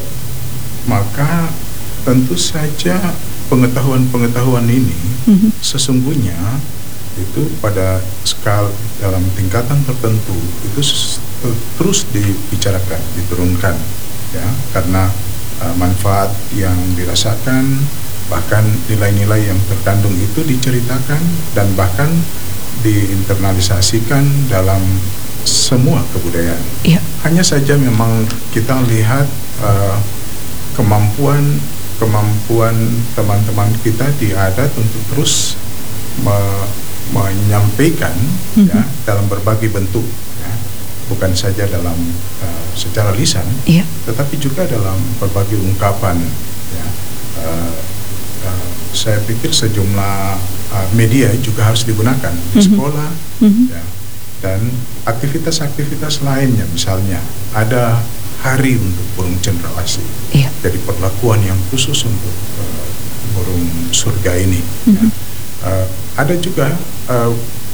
maka tentu saja pengetahuan-pengetahuan ini mm-hmm. sesungguhnya itu pada skala dalam tingkatan tertentu itu terus dibicarakan, diturunkan, ya, karena uh, manfaat yang dirasakan, bahkan nilai-nilai yang terkandung itu diceritakan dan bahkan diinternalisasikan dalam semua kebudayaan. Yeah. Hanya saja memang kita lihat uh, kemampuan kemampuan teman-teman kita di adat untuk terus me- menyampaikan mm-hmm. ya, dalam berbagai bentuk, ya, bukan saja dalam uh, secara lisan, yeah. tetapi juga dalam berbagai ungkapan, ya. uh, uh, saya pikir sejumlah uh, media juga harus digunakan di mm-hmm. sekolah, mm-hmm. ya, dan aktivitas-aktivitas lainnya, misalnya ada hari untuk burung cendrawasih, iya. jadi perlakuan yang khusus untuk uh, burung surga ini. Mm-hmm. ya. uh, ada juga uh,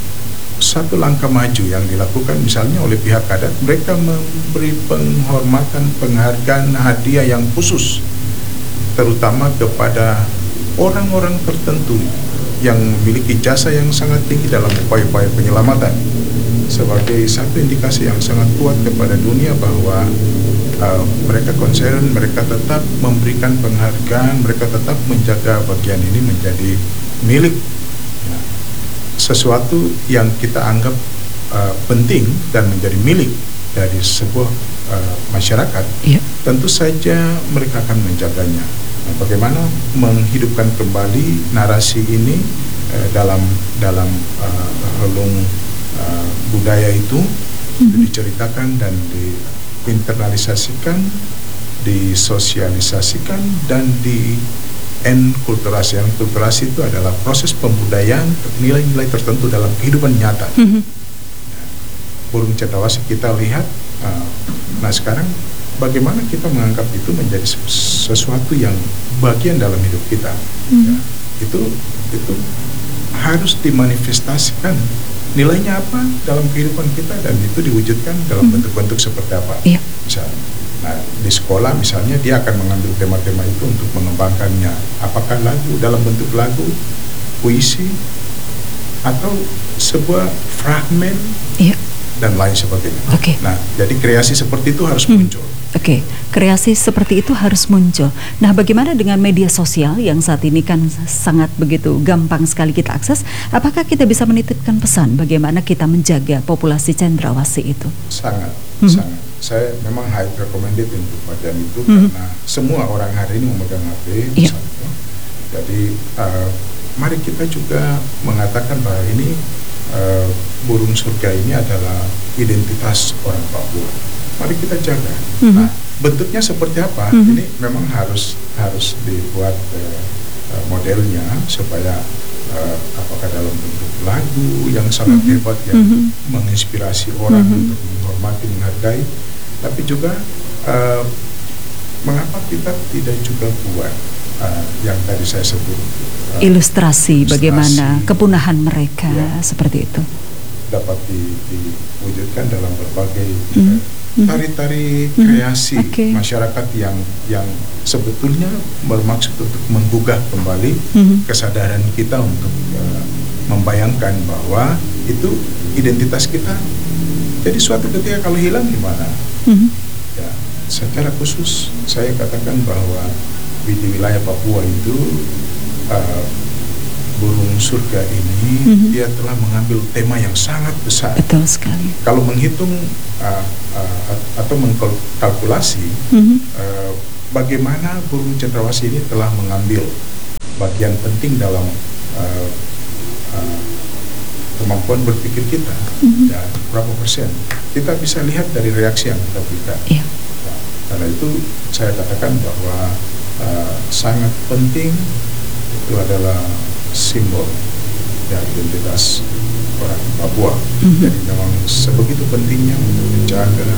satu langkah maju yang dilakukan misalnya oleh pihak adat, mereka memberi penghormatan, penghargaan, hadiah yang khusus, terutama kepada orang-orang tertentu yang memiliki jasa yang sangat tinggi dalam upaya-upaya penyelamatan, sebagai satu indikasi yang sangat kuat kepada dunia bahwa uh, mereka concern, mereka tetap memberikan penghargaan, mereka tetap menjaga bagian ini menjadi milik, ya, sesuatu yang kita anggap uh, penting dan menjadi milik dari sebuah uh, masyarakat. Yeah. Tentu saja mereka akan menjaganya. Nah, bagaimana menghidupkan kembali narasi ini uh, dalam dalam uh, relung Uh, budaya itu, mm-hmm. itu diceritakan dan diinternalisasikan, disosialisasikan dan dienkulturasi. Kulturasi itu adalah proses pembudayaan nilai-nilai tertentu dalam kehidupan nyata. Mm-hmm. Nah, burung cendrawasih kita lihat, uh, nah sekarang bagaimana kita menganggap itu menjadi sesuatu yang bagian dalam hidup kita. Mm-hmm. Ya, itu itu harus dimanifestasikan. Nilainya apa dalam kehidupan kita, dan itu diwujudkan dalam hmm. bentuk-bentuk seperti apa. Iya. Misalnya, nah di sekolah misalnya dia akan mengambil tema-tema itu untuk mengembangkannya. Apakah lagu dalam bentuk lagu, puisi, atau sebuah fragmen, iya. dan lain sebagainya. Oke. Okay. Nah, jadi kreasi seperti itu harus hmm. muncul. Oke, okay. kreasi seperti itu harus muncul. Nah, bagaimana dengan media sosial yang saat ini kan sangat begitu gampang sekali kita akses? Apakah kita bisa menitipkan pesan bagaimana kita menjaga populasi cendrawasih itu? Sangat, mm-hmm. sangat. Saya memang high recommended untuk bagian itu, mm-hmm. karena semua orang hari ini memegang H P, yeah. misalnya. Jadi, uh, mari kita juga mengatakan bahwa ini uh, burung surga ini adalah identitas orang Papua. Mari kita jaga. Mm-hmm. Nah, bentuknya seperti apa? Mm-hmm. Ini memang harus harus dibuat uh, uh, modelnya supaya uh, apakah dalam bentuk lagu yang sangat mm-hmm. hebat yang mm-hmm. menginspirasi orang mm-hmm. untuk menghormati, menghargai, tapi juga uh, mengapa kita tidak juga buat uh, yang tadi saya sebut. Uh, ilustrasi, ilustrasi bagaimana kepunahan mereka, ya, seperti itu dapat di, diwujudkan dalam berbagai mm. tari-tari mm. kreasi okay. masyarakat yang yang sebetulnya bermaksud untuk menggugah kembali mm. kesadaran kita untuk uh, membayangkan bahwa itu identitas kita. Jadi suatu ketika kalau hilang gimana? Mm. Ya, secara khusus saya katakan bahwa di wilayah Papua itu uh, burung surga ini mm-hmm. dia telah mengambil tema yang sangat besar. Betul sekali. Kalau menghitung uh, uh, atau mengkalkulasi mm-hmm. uh, bagaimana burung cendrawasih ini telah mengambil bagian penting dalam uh, uh, kemampuan berpikir kita, mm-hmm. ya berapa persen? Kita bisa lihat dari reaksi yang kita berikan. Yeah. Nah, karena itu saya katakan bahwa uh, sangat penting itu adalah simbol ya identitas orang Papua. Mm-hmm. Jadi memang sebegitu pentingnya untuk menjaga,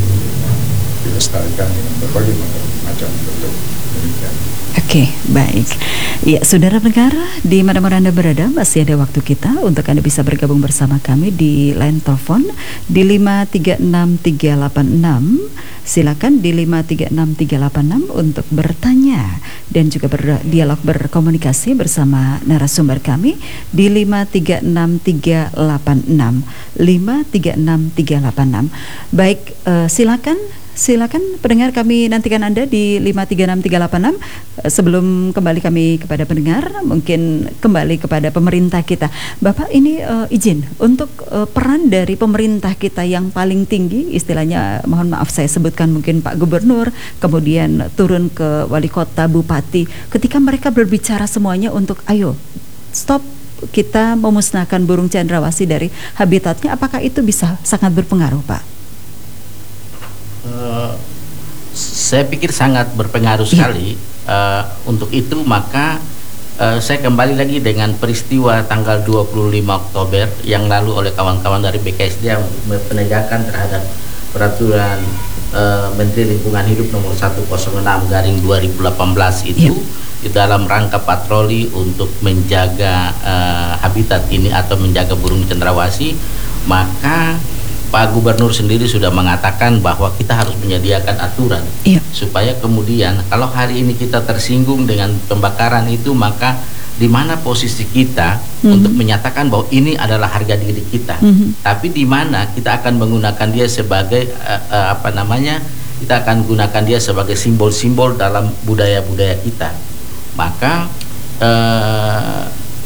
dilestarikan dengan berbagai macam bentuk. Demikian. Oke, okay, baik. Ya, saudara pendengar, di mana-mana Anda berada, masih ada waktu kita untuk Anda bisa bergabung bersama kami di line telepon di lima tiga enam tiga delapan enam. Silakan di lima tiga enam tiga delapan enam untuk bertanya dan juga berdialog, berkomunikasi bersama narasumber kami di lima tiga enam tiga delapan enam lima tiga enam tiga delapan enam. Baik, uh, silakan Silakan pendengar, kami nantikan Anda di lima tiga enam tiga delapan enam. Sebelum kembali kami kepada pendengar, mungkin kembali kepada pemerintah kita. Bapak, ini uh, izin untuk uh, peran dari pemerintah kita yang paling tinggi, istilahnya mohon maaf saya sebutkan mungkin Pak Gubernur, kemudian turun ke wali kota, bupati, ketika mereka berbicara semuanya untuk ayo stop, kita memusnahkan burung cendrawasih dari habitatnya, apakah itu bisa sangat berpengaruh, Pak? Uh, saya pikir sangat berpengaruh sekali. Uh, untuk itu maka uh, saya kembali lagi dengan peristiwa tanggal dua puluh lima Oktober yang lalu oleh kawan-kawan dari B K S D untuk penegakan terhadap peraturan uh, Menteri Lingkungan Hidup nomor seratus enam garing dua ribu delapan belas itu, yep. di dalam rangka patroli untuk menjaga uh, habitat ini atau menjaga burung cendrawasih, maka Pak Gubernur sendiri sudah mengatakan bahwa kita harus menyediakan aturan, iya. supaya kemudian kalau hari ini kita tersinggung dengan pembakaran itu, maka di mana posisi kita mm-hmm. untuk menyatakan bahwa ini adalah harga diri kita, mm-hmm. tapi di mana kita akan menggunakan dia sebagai uh, uh, apa namanya, kita akan gunakan dia sebagai simbol-simbol dalam budaya-budaya kita. Maka uh,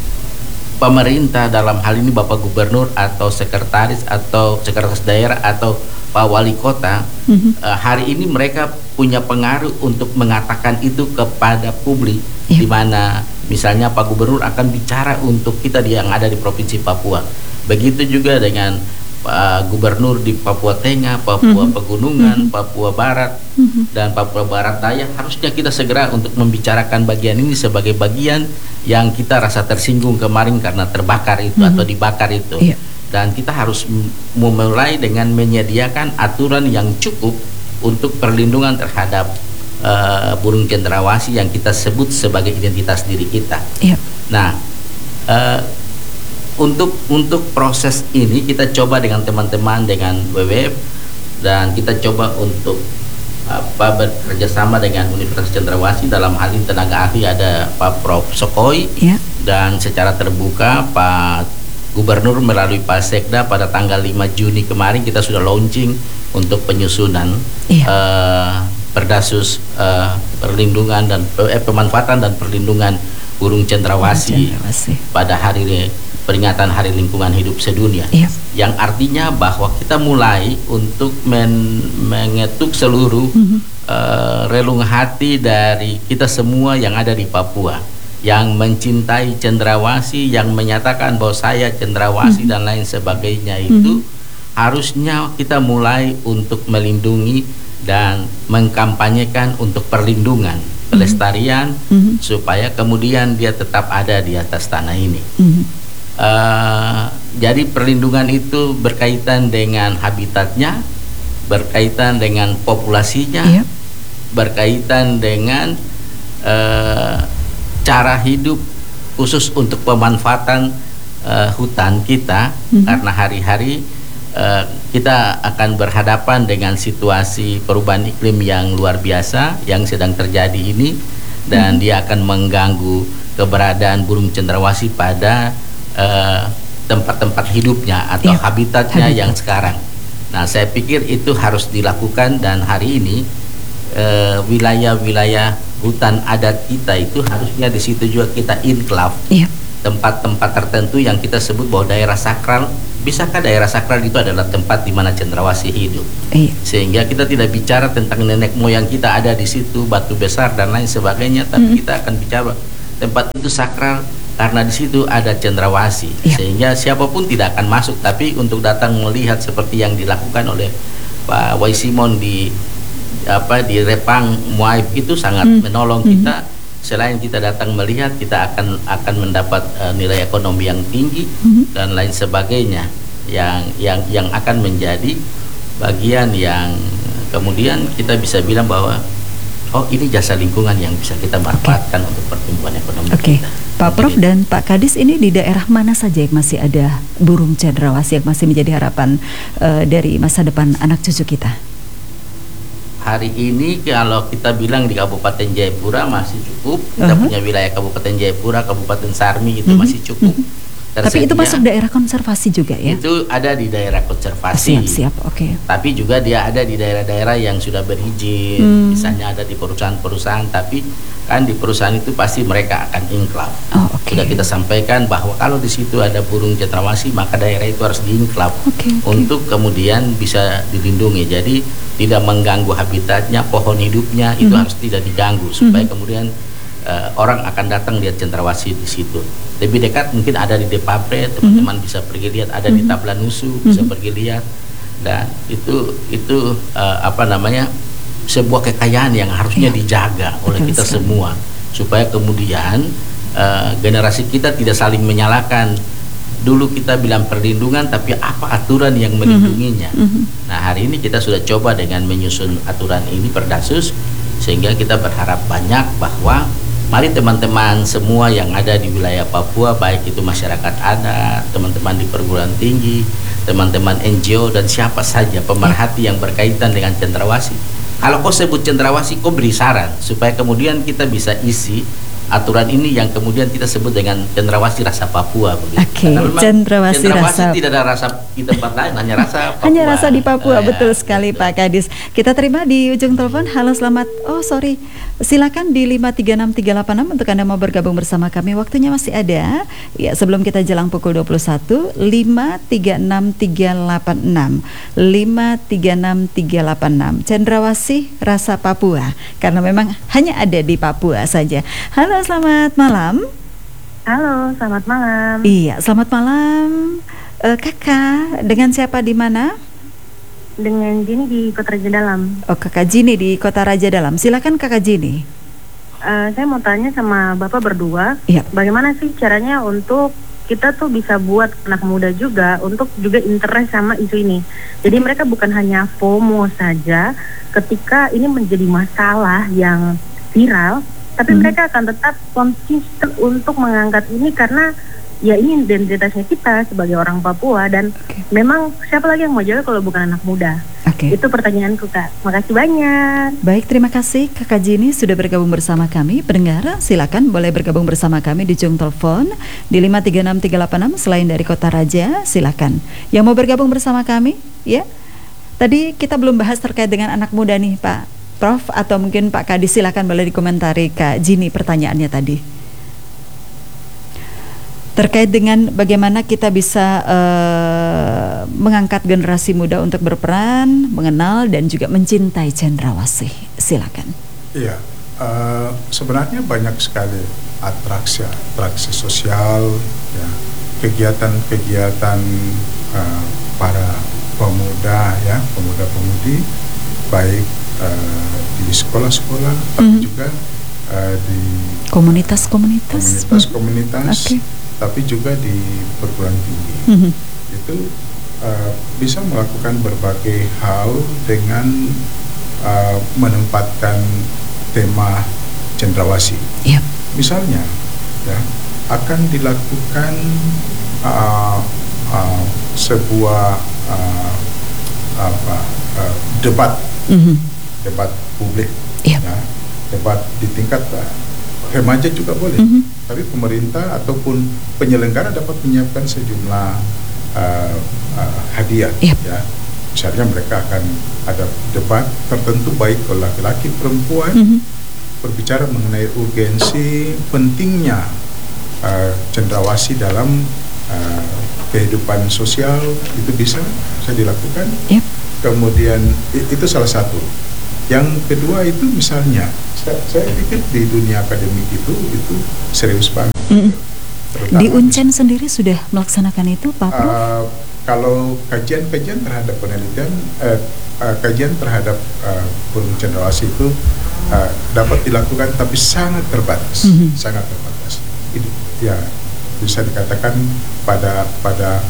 pemerintah dalam hal ini Bapak Gubernur atau sekretaris atau sekretaris daerah atau Pak Wali Kota, mm-hmm. uh, hari ini mereka punya pengaruh untuk mengatakan itu kepada publik, yeah. di mana misalnya Pak Gubernur akan bicara untuk kita yang ada di Provinsi Papua. Begitu juga dengan Pak Gubernur di Papua Tengah, Papua mm-hmm. Pegunungan, mm-hmm. Papua Barat, mm-hmm. dan Papua Barat Daya. Harusnya kita segera untuk membicarakan bagian ini sebagai bagian yang kita rasa tersinggung kemarin karena terbakar itu, mm-hmm. atau dibakar itu. Yeah. Dan kita harus memulai dengan menyediakan aturan yang cukup untuk perlindungan terhadap uh, burung cendrawasih yang kita sebut sebagai identitas diri kita. Yeah. Nah, uh, Untuk untuk proses ini kita coba dengan teman-teman dengan W W F, dan kita coba untuk apa bekerja sama dengan Universitas Cendrawasih, dalam hal ini tenaga ahli ada Pak Prof Sokoi, yeah. dan secara terbuka Pak Gubernur melalui Pak Sekda pada tanggal lima Juni kemarin kita sudah launching untuk penyusunan yeah. uh, Perdasus uh, perlindungan dan eh, pemanfaatan dan perlindungan burung cendrawasih pada hari ini, peringatan Hari Lingkungan Hidup Sedunia, iya. yang artinya bahwa kita mulai untuk men mengetuk seluruh mm-hmm. uh, relung hati dari kita semua yang ada di Papua, yang mencintai cendrawasih, yang menyatakan bahwa saya cendrawasih mm-hmm. dan lain sebagainya itu, mm-hmm. harusnya kita mulai untuk melindungi dan mengkampanyekan untuk perlindungan, pelestarian, mm-hmm. supaya kemudian dia tetap ada di atas tanah ini. Mm-hmm. Uh, jadi perlindungan itu berkaitan dengan habitatnya, berkaitan dengan populasinya, yep. berkaitan dengan uh, cara hidup khusus untuk pemanfaatan uh, hutan kita, mm-hmm. karena hari-hari uh, kita akan berhadapan dengan situasi perubahan iklim yang luar biasa yang sedang terjadi ini, dan mm-hmm. dia akan mengganggu keberadaan burung cendrawasih pada uh, tempat-tempat hidupnya atau yep. habitatnya Habitat. yang sekarang. Nah, saya pikir itu harus dilakukan, dan hari ini uh, wilayah-wilayah hutan adat kita itu harusnya di situ juga kita inklave, yep. tempat-tempat tertentu yang kita sebut bahwa daerah sakral. Bisakah daerah sakral itu adalah tempat di mana cendrawasih hidup? Iya. Sehingga kita tidak bicara tentang nenek moyang kita ada di situ, batu besar dan lain sebagainya, tapi mm. kita akan bicara tempat itu sakral karena di situ ada cendrawasih. Iya. Sehingga siapapun tidak akan masuk, tapi untuk datang melihat seperti yang dilakukan oleh Pak Wai Simon di apa di Repang Muaib itu sangat mm. menolong mm-hmm. kita. Selain kita datang melihat, kita akan akan mendapat uh, nilai ekonomi yang tinggi mm-hmm. dan lain sebagainya, yang yang yang akan menjadi bagian yang kemudian kita bisa bilang bahwa oh, ini jasa lingkungan yang bisa kita manfaatkan okay. untuk pertumbuhan ekonomi okay. kita. Pak Prof dan Pak Kadis, ini di daerah mana saja yang masih ada burung cendrawasih yang masih menjadi harapan uh, dari masa depan anak cucu kita? Hari ini kalau kita bilang di Kabupaten Jayapura masih cukup, kita uh-huh. punya wilayah Kabupaten Jayapura, Kabupaten Sarmi itu uh-huh. masih cukup. Uh-huh. Tapi itu masuk daerah konservasi juga ya? Itu ada di daerah konservasi. Siap, siap, oke. Okay. Tapi juga dia ada di daerah-daerah yang sudah berizin, hmm. misalnya ada di perusahaan-perusahaan, tapi kan di perusahaan itu pasti mereka akan inklave. Oh, okay. Sudah kita sampaikan bahwa kalau di situ ada burung cendrawasih, maka daerah itu harus diinklave okay, okay. untuk kemudian bisa dilindungi. Jadi tidak mengganggu habitatnya, pohon hidupnya itu hmm. harus tidak diganggu supaya hmm. kemudian uh, orang akan datang lihat cendrawasih di situ. Lebih dekat mungkin ada di Depapre, teman-teman mm-hmm. bisa pergi lihat, ada mm-hmm. di Tablanusu mm-hmm. bisa pergi lihat, dan itu itu uh, apa namanya sebuah kekayaan yang harusnya yeah. dijaga oleh Betul kita sekali. semua, supaya kemudian uh, generasi kita tidak saling menyalahkan. Dulu kita bilang perlindungan, tapi apa aturan yang melindunginya? Mm-hmm. Nah, hari ini kita sudah coba dengan menyusun aturan ini Perdasus, sehingga kita berharap banyak bahwa mari teman-teman semua yang ada di wilayah Papua, baik itu masyarakat adat, teman-teman di perguruan tinggi, teman-teman N G O, dan siapa saja pemerhati yang berkaitan dengan cendrawasih. Kalau kau sebut cendrawasih, kau beri saran supaya kemudian kita bisa isi aturan ini yang kemudian kita sebut dengan cendrawasih rasa Papua. Oke, okay. cendrawasih, cendrawasih rasa. Tidak ada rasa di tempat lain, hanya rasa Papua. Hanya rasa di Papua, oh, betul ya, sekali betul. Pak Kadis. Kita terima di ujung telepon. Halo, selamat. Oh, sorry. Silakan di lima tiga enam tiga delapan enam untuk Anda mau bergabung bersama kami. Waktunya masih ada. Ya, sebelum kita jelang pukul dua puluh satu, lima tiga enam tiga delapan enam. lima tiga enam tiga delapan enam. Cendrawasih rasa Papua. Karena memang hanya ada di Papua saja. Halo, selamat malam. Halo, selamat malam. Iya, selamat malam. Uh, kakak, dengan siapa di mana? Dengan Jini di Kota Raja Dalam. Oh, Kakak Jini di Kota Raja Dalam. Silakan Kakak Jini. Uh, saya mau tanya sama Bapak berdua, iya. bagaimana sih caranya untuk kita tuh bisa buat anak muda juga untuk juga interest sama isu ini. Jadi mereka bukan hanya FOMO saja ketika ini menjadi masalah yang viral, tapi hmm. mereka akan tetap konsisten untuk mengangkat ini karena ya ini identitasnya kita sebagai orang Papua, dan okay. memang siapa lagi yang mau jaga kalau bukan anak muda. Okay. Itu pertanyaanku, Kak. Makasih banyak. Baik, terima kasih Kakak Jini sudah bergabung bersama kami. Pendengar, silakan boleh bergabung bersama kami di ujung telepon di lima tiga enam tiga delapan enam selain dari Kota Raja, silakan. Yang mau bergabung bersama kami, ya. Tadi kita belum bahas terkait dengan anak muda nih, Pak Prof, atau mungkin Pak Kadis, silakan boleh dikomentari Kak Jini pertanyaannya tadi. Terkait dengan bagaimana kita bisa uh, mengangkat generasi muda untuk berperan, mengenal dan juga mencintai cendrawasih. Silakan. Iya, uh, sebenarnya banyak sekali atraksi atraksi sosial, ya, kegiatan-kegiatan uh, para pemuda, ya, pemuda-pemudi, baik uh, di sekolah-sekolah, mm-hmm. tapi juga uh, di komunitas-komunitas, komunitas-komunitas. Mm-hmm. Okay. Tapi juga di perguruan tinggi mm-hmm. itu uh, bisa melakukan berbagai hal dengan uh, menempatkan tema cendrawasih. Yep. misalnya ya akan dilakukan uh, uh, sebuah uh, apa uh, debat mm-hmm. debat publik, yep. ya, debat di tingkat uh, remaja juga boleh, mm-hmm. tapi pemerintah ataupun penyelenggara dapat menyiapkan sejumlah uh, uh, hadiah, yep. ya, misalnya mereka akan ada debat tertentu baik oleh laki-laki perempuan, mm-hmm. berbicara mengenai urgensi pentingnya uh, cendrawasih dalam uh, kehidupan sosial, itu bisa bisa dilakukan. Yep. Kemudian itu salah satu. Yang kedua itu misalnya, saya, saya pikir di dunia akademik itu itu serius banget. Mm. Di Uncen sendiri sudah melaksanakan itu, Pak Prof? Uh, kalau kajian-kajian terhadap penelitian, uh, uh, kajian terhadap uh, burung cendrawasih itu uh, dapat dilakukan, tapi sangat terbatas, mm-hmm. sangat terbatas. Itu ya bisa dikatakan pada pada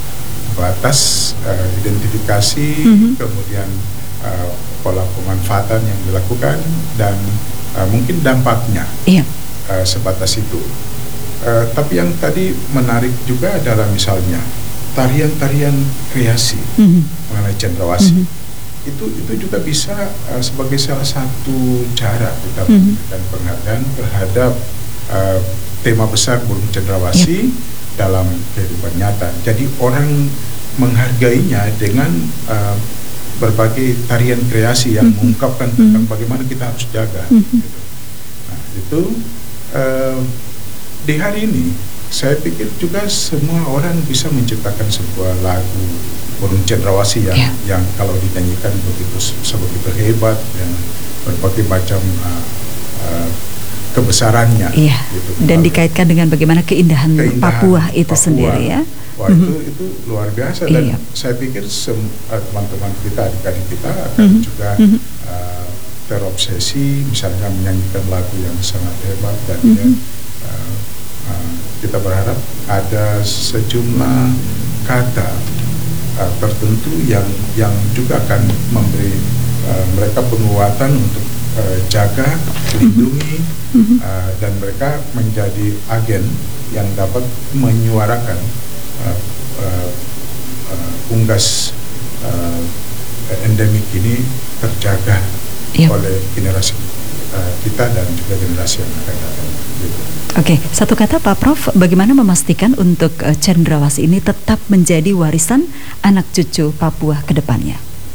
batas uh, identifikasi, mm-hmm. kemudian uh, pola pemanfaatan yang dilakukan dan uh, mungkin dampaknya, yeah. uh, sebatas itu. Uh, tapi yang tadi menarik juga adalah misalnya tarian-tarian kreasi, mm-hmm. mengenai cendrawasih. Mm-hmm. itu itu juga bisa uh, sebagai salah satu cara kita mm-hmm. memberikan penghargaan terhadap uh, tema besar burung cendrawasih, yep. dalam kehidupan nyata. Jadi orang menghargainya dengan uh, berbagai tarian kreasi yang mm-hmm. mengungkapkan tentang mm-hmm. bagaimana kita harus jaga. Mm-hmm. Gitu. Nah, itu uh, di hari ini saya pikir juga semua orang bisa menciptakan sebuah lagu burung cendrawasih yang yeah. yang kalau dinyanyikan begitu sebegitu hebat, yang berbagai macam uh, uh, kebesarannya, iya. gitu. Dan lalu, dikaitkan dengan bagaimana keindahan, keindahan Papua itu Papua. sendiri, ya. Wah, mm-hmm. itu itu luar biasa, dan iya. saya pikir sem- uh, teman-teman kita, adik-adik kita akan mm-hmm. juga mm-hmm. uh, terobsesi, misalnya menyanyikan lagu yang sangat hebat, dan mm-hmm. ya, uh, uh, kita berharap ada sejumlah kata uh, tertentu yang yang juga akan memberi uh, mereka penguatan untuk uh, jaga, lindungi, mm-hmm. uh, dan mereka menjadi agen yang dapat menyuarakan uh, uh, uh, unggas uh, endemik ini terjaga, yep. oleh generasi uh, kita dan juga generasi yang akan datang. Gitu. Oke, satu kata Pak Prof, bagaimana memastikan untuk uh, cendrawasih ini tetap menjadi warisan anak cucu Papua ke depannya?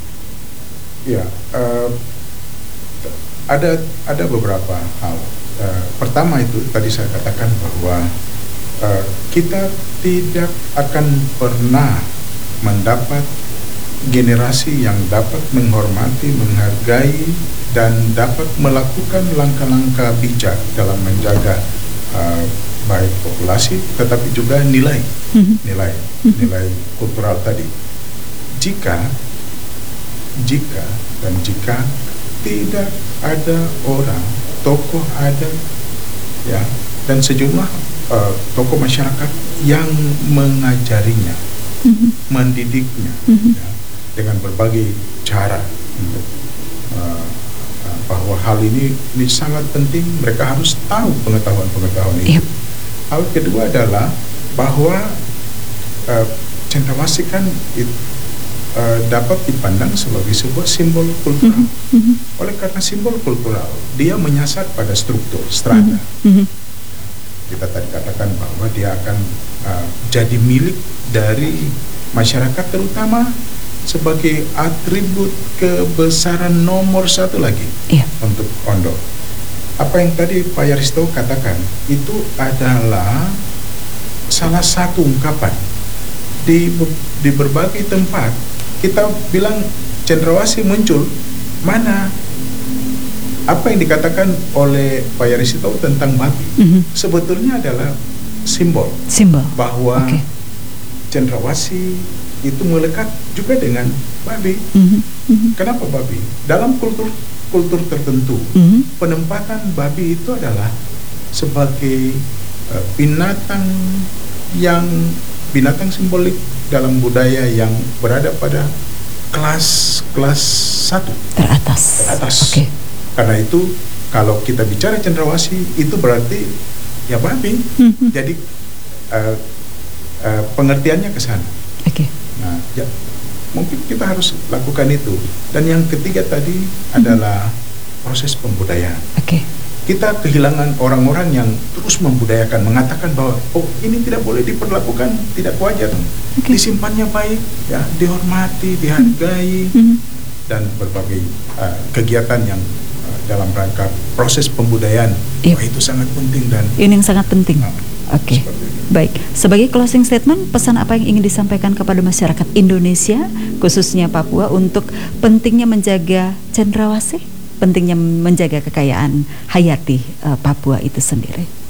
Ya, uh, ada ada beberapa hal. Uh, pertama itu tadi saya katakan bahwa uh, kita tidak akan pernah mendapat generasi yang dapat menghormati, menghargai, dan dapat melakukan langkah-langkah bijak dalam menjaga uh, baik populasi, tetapi juga nilai, mm-hmm. nilai, mm-hmm. nilai kultural tadi. Jika, jika dan jika tidak ada orang, tokoh adat, ya, dan sejumlah uh, tokoh masyarakat yang mengajarinya, mm-hmm. mendidiknya, mm-hmm. ya, dengan berbagai cara untuk uh, uh, bahwa hal ini ini sangat penting, mereka harus tahu pengetahuan-pengetahuan itu. Yep. Hal kedua adalah bahwa uh, cendrawasih kan it, uh, dapat dipandang sebagai sebuah simbol kultural. Mm-hmm. Oleh karena simbol kultural, dia menyasar pada struktur strata. Mm-hmm. Kita tadi katakan bahwa dia akan uh, jadi milik dari masyarakat, terutama sebagai atribut kebesaran nomor satu lagi, iya. untuk Ondo. Apa yang tadi Pak Yaristo katakan itu adalah salah satu ungkapan di di berbagai tempat. Kita bilang cendrawasih muncul, mana apa yang dikatakan oleh Pak Yaristo tentang babi, mm-hmm. sebetulnya adalah simbol, simbol. bahwa okay. cendrawasih itu melekat juga dengan babi. Mm-hmm. Mm-hmm. Kenapa babi? Dalam kultur kultur tertentu, mm-hmm. penempatan babi itu adalah sebagai uh, binatang yang binatang simbolik dalam budaya yang berada pada kelas kelas satu teratas. Teratas. Okay. Karena itu kalau kita bicara cendrawasih itu berarti ya babi. Mm-hmm. Jadi uh, uh, pengertiannya ke sana. Oke. Okay. Nah, ya, mungkin kita harus lakukan itu. Dan yang ketiga tadi mm-hmm. adalah proses pembudayaan. Oke. Okay. Kita kehilangan orang-orang yang terus membudayakan, mengatakan bahwa oh ini tidak boleh diperlakukan tidak wajar, okay. disimpannya baik, ya dihormati, dihargai, mm-hmm. dan berbagai uh, kegiatan yang uh, dalam rangka proses pembudayaan, yep. oh, itu sangat penting dan ini yang sangat penting. Nah, Oke, okay. Baik. Sebagai closing statement, pesan apa yang ingin disampaikan kepada masyarakat Indonesia, khususnya Papua, untuk pentingnya menjaga cendrawasih? Pentingnya menjaga kekayaan hayati uh, Papua itu sendiri.